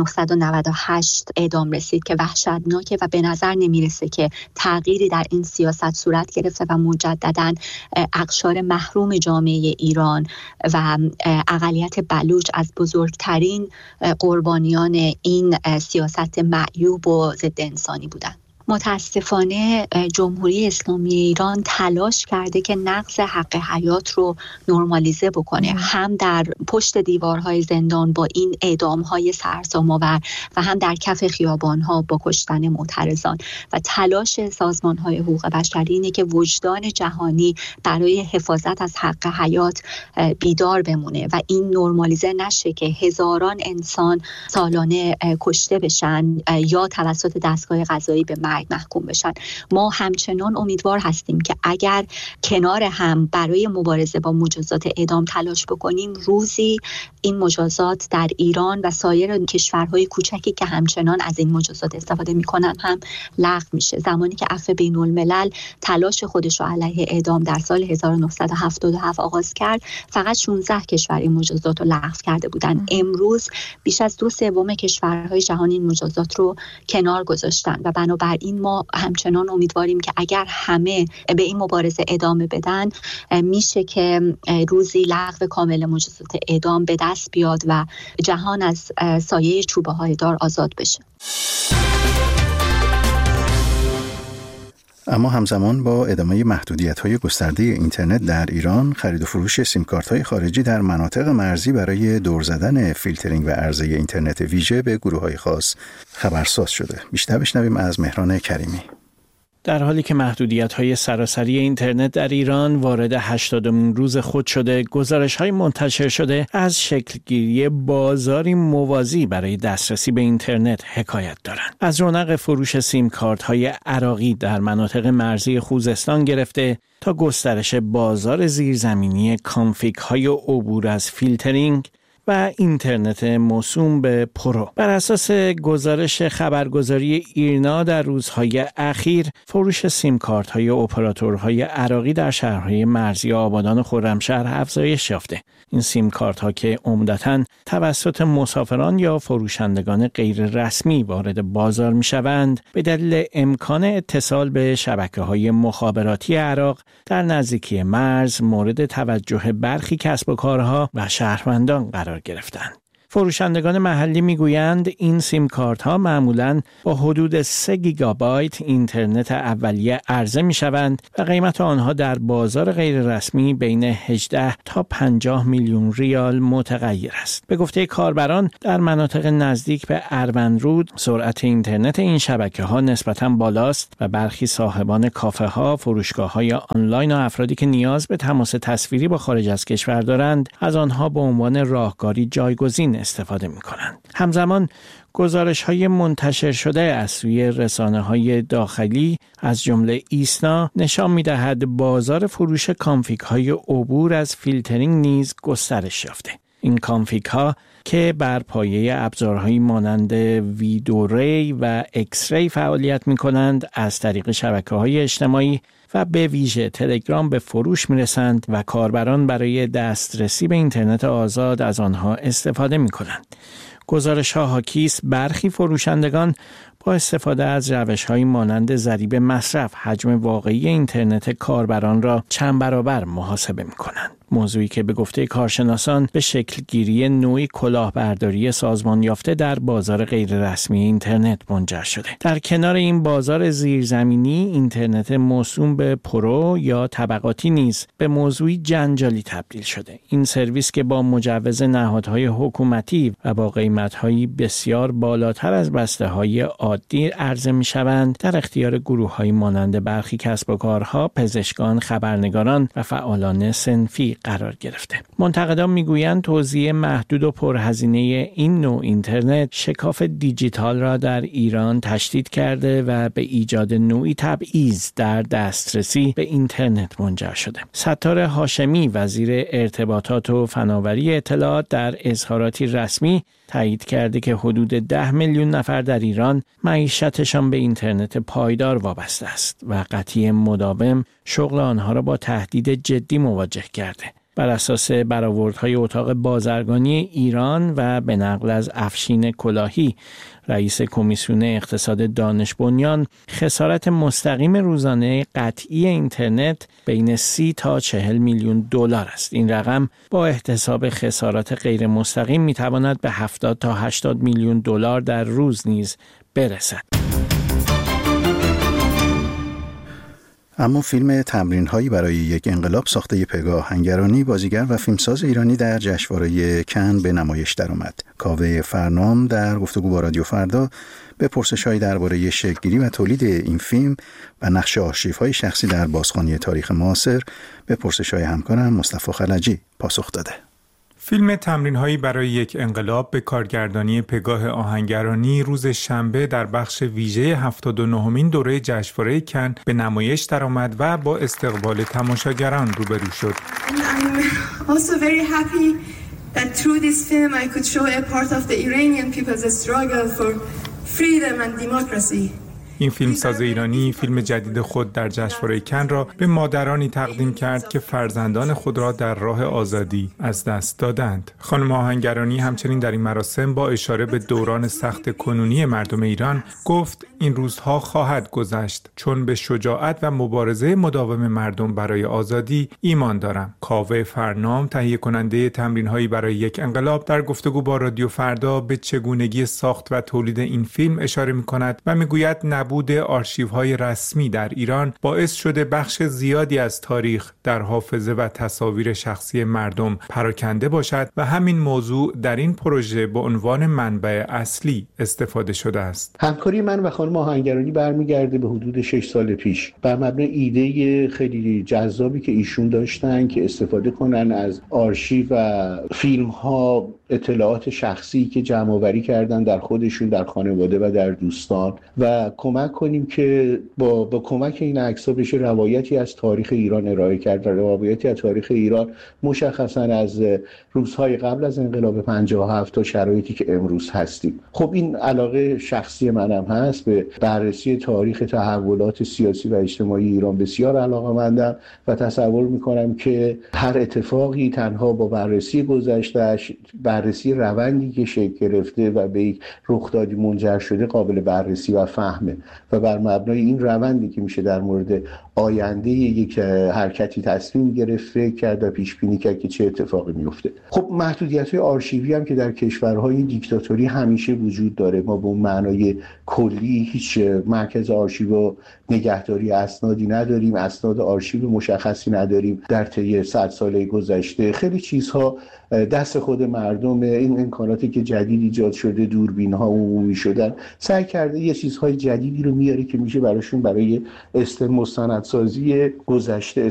998 اعدام رسید که وحشتناکه و به نظر نمیرسه که تغییری در این سیاست صورت گرفته و مجدداً اقشار محروم جامعه ایران و اقلیت بلوچ از بزرگترین قربانیان این سیاست معیوب و ضد انسانی بودند. متاسفانه جمهوری اسلامی ایران تلاش کرده که نقض حق حیات رو نرمالیزه بکنه، هم در پشت دیوارهای زندان با این اعدام‌های سرسام‌آور و هم در کف خیابان‌ها با کشتن معترضان و تلاش سازمان‌های حقوق بشری اینه که وجدان جهانی برای حفاظت از حق حیات بیدار بمونه و این نرمالیزه نشه که هزاران انسان سالانه کشته بشن یا توسط دستگاه قضایی به مرگ محکوم بشن. ما همچنان امیدوار هستیم که اگر کنار هم برای مبارزه با مجازات اعدام تلاش بکنیم، روزی این مجازات در ایران و سایر کشورهای کوچکی که همچنان از این مجازات استفاده میکنن هم لغو میشه. زمانی که عفو بین الملل تلاش خودش رو علیه اعدام در سال 1977 آغاز کرد، فقط 16 کشور این مجازات رو لغو کرده بودن. امروز بیش از 2/3 کشورهای جهان این مجازات رو کنار گذاشتن و بنابراین ما همچنان امیدواریم که اگر همه به این مبارزه ادامه بدن، میشه که روزی لغو کامل مجازات اعدام به دست بیاد و جهان از سایه چوبه‌های دار آزاد بشه. اما همزمان با ادامه محدودیت‌های گسترده اینترنت در ایران، خرید و فروش سیم‌کارت‌های خارجی در مناطق مرزی برای دور زدن فیلترینگ و عرضه اینترنت ویژه به گروه‌های خاص خبرساز شده. بیشتر بشنویم از مهران کریمی. در حالی که محدودیت‌های سراسری اینترنت در ایران وارد 80مین روز خود شده، گزارش‌های منتشر شده از شکلگیری بازاری موازی برای دسترسی به اینترنت حکایت دارند. از رونق فروش سیم‌کارت‌های عراقی در مناطق مرزی خوزستان گرفته تا گسترش بازار زیرزمینی کانفیگ‌های عبور از فیلترینگ و اینترنت موسوم به پرو. بر اساس گزارش خبرگزاری ایرنا در روزهای اخیر، فروش سیم‌کارت‌های اپراتورهای عراقی در شهرهای مرزی آبادان و خرمشهر افزایش یافته. این سیم‌کارت‌ها که عمدتاً توسط مسافران یا فروشندگان غیر رسمی وارد بازار می‌شوند، به دلیل امکان اتصال به شبکه‌های مخابراتی عراق در نزدیکی مرز مورد توجه برخی کسب و کارها و شهروندان قرار گرفتند. فروشندگان محلی میگویند این سیم کارت ها معمولاً با حدود 3 گیگابایت اینترنت اولیه عرضه می شوند و قیمت آنها در بازار غیر رسمی بین 18 تا 50 میلیون ریال متغیر است. به گفته کاربران در مناطق نزدیک به اروندرود سرعت اینترنت این شبکه ها نسبتاً بالاست و برخی صاحبان کافه ها، فروشگاه های آنلاین و افرادی که نیاز به تماس تصویری با خارج از کشور دارند از آنها به عنوان راهکاری جایگزین استفاده می‌کنند. همزمان گزارش‌های منتشر شده از سوی رسانه‌های داخلی از جمله ایسنا نشان می‌دهد بازار فروش کانفیگ‌های عبور از فیلترینگ نیز گسترش یافته. این کانفیگ‌ها که بر پایه ابزارهایی مانند ویدوری و اکسری فعالیت می‌کنند، از طریق شبکه‌های اجتماعی و به ویژه تلگرام به فروش می‌رسند و کاربران برای دسترسی به اینترنت آزاد از آنها استفاده می‌کنند. گزارش‌ها حاکی است برخی فروشندگان با استفاده از روش‌هایی مانند ضریب مصرف حجم واقعی اینترنت کاربران را چند برابر محاسبه می‌کنند. موضوعی که به گفته کارشناسان به شکلگیری نوعی کلاهبرداری سازمان یافته در بازار غیررسمی اینترنت منجر شده. در کنار این بازار زیرزمینی، اینترنت موسوم به پرو یا طبقاتی نیز به موضوعی جنجالی تبدیل شده. این سرویس که با مجوز نهادهای حکومتی و با قیمت‌هایی بسیار بالاتر از بسته‌های عادی عرضه می‌شوند، در اختیار گروه‌هایی مانند برخی کسب و کارها، پزشکان، خبرنگاران و فعالان صنفی قرار گرفته. منتقدان می‌گویند توزیع محدود و پرهزینه این نوع اینترنت شکاف دیجیتال را در ایران تشدید کرده و به ایجاد نوعی تبعیض در دسترسی به اینترنت منجر شده. ستار هاشمی وزیر ارتباطات و فناوری اطلاعات در اظهاراتی رسمی تایید کرده که حدود 10 میلیون نفر در ایران معیشتشان به اینترنت پایدار وابسته است و قطعی مداوم شغل آنها را با تهدید جدی مواجه کرده. بر اساس برآوردهای اتاق بازرگانی ایران و به نقل از افشین کلاهی، رئیس کمیسیون اقتصاد دانش بنیان، خسارت مستقیم روزانه قطعی اینترنت بین 30 تا 40 میلیون دلار است. این رقم با احتساب خسارات غیر مستقیم میتواند به 70 تا 80 میلیون دلار در روز نیز برسد. اما فیلم تمرین‌هایی برای یک انقلاب ساخته پگاه هنگرانی، بازیگر و فیلمساز ایرانی در جشنواره کن به نمایش درآمد. کاوه فرنام در گفتگو با رادیو فردا به پرسش‌هایی درباره شکل‌گیری و تولید این فیلم و نقش آرشیوهای شخصی در بازخوانی تاریخ معاصر به پرسش‌های همکارم مصطفی خلجی پاسخ داده. فیلم تمرین‌هایی برای یک انقلاب به کارگردانی پگاه آهنگرانی روز شنبه در بخش ویژه 79مین دوره جشنواره کن به نمایش درآمد و با استقبال تماشاگران روبرو شد. I'm also very happy that through this film I could show a part of the Iranian people's struggle for freedom and democracy. این فیلمساز ایرانی فیلم جدید خود در جشنواره کن را به مادرانی تقدیم کرد که فرزندان خود را در راه آزادی از دست دادند. خانم آهنگرانی همچنین در این مراسم با اشاره به دوران سخت کنونی مردم ایران گفت این روزها خواهد گذشت چون به شجاعت و مبارزه مداوم مردم برای آزادی ایمان دارم. کاوه فرنام، تهیه کننده تمرین‌هایی برای یک انقلاب، در گفتگو با رادیو فردا به چگونگی ساخت و تولید این فیلم اشاره می‌کند و می‌گوید نبود آرشیوهای رسمی در ایران باعث شده بخش زیادی از تاریخ در حافظه و تصاویر شخصی مردم پراکنده باشد و همین موضوع در این پروژه به عنوان منبع اصلی استفاده شده است. همکاری من و خانم آهنگرانی برمیگرده به حدود 6 سال پیش. بر مبنای ایده خیلی جذابی که ایشون داشتن که استفاده کنن از آرشیو و فیلم‌ها، اطلاعات شخصی که جمع آوری کردن در خودشون، در خانواده و در دوستان و کمک کنیم که با کمک این عکس‌ها بشه روایتی از تاریخ ایران ارائه کرد و روایتی از تاریخ ایران مشخصاً از روزهای قبل از انقلاب 57 تا شرایطی که امروز هستیم. خب این علاقه شخصی منم هست، به بررسی تاریخ تحولات سیاسی و اجتماعی ایران بسیار علاقه‌مندم و تصور می‌کنم که هر اتفاقی تنها با بررسی گذشته‌اش، بررسی روندی که شکل گرفته و به یک رخدادی منجر شده قابل بررسی و فهمه و بر مبنای این روندی که میشه در مورد آینده یک حرکتی تصمیم گرفت، فکر کرد و پیش بینی کرد که چه اتفاقی میفته. خب محدودیت‌های آرشیوی هم که در کشورهای دیکتاتوری همیشه وجود داره. ما به اون معنای کلی هیچ مرکز آرشیو و نگهداری اسنادی نداریم، اسناد آرشیو مشخصی نداریم. در طی 100 ساله گذشته خیلی چیزها دست خود مردم، این امکاناتی که جدید ایجاد شده، دوربین‌ها عمومی شدن، سعی کرده یه چیزهای جدیدی رو میاره که میشه براشون برای مستندسازی گذشته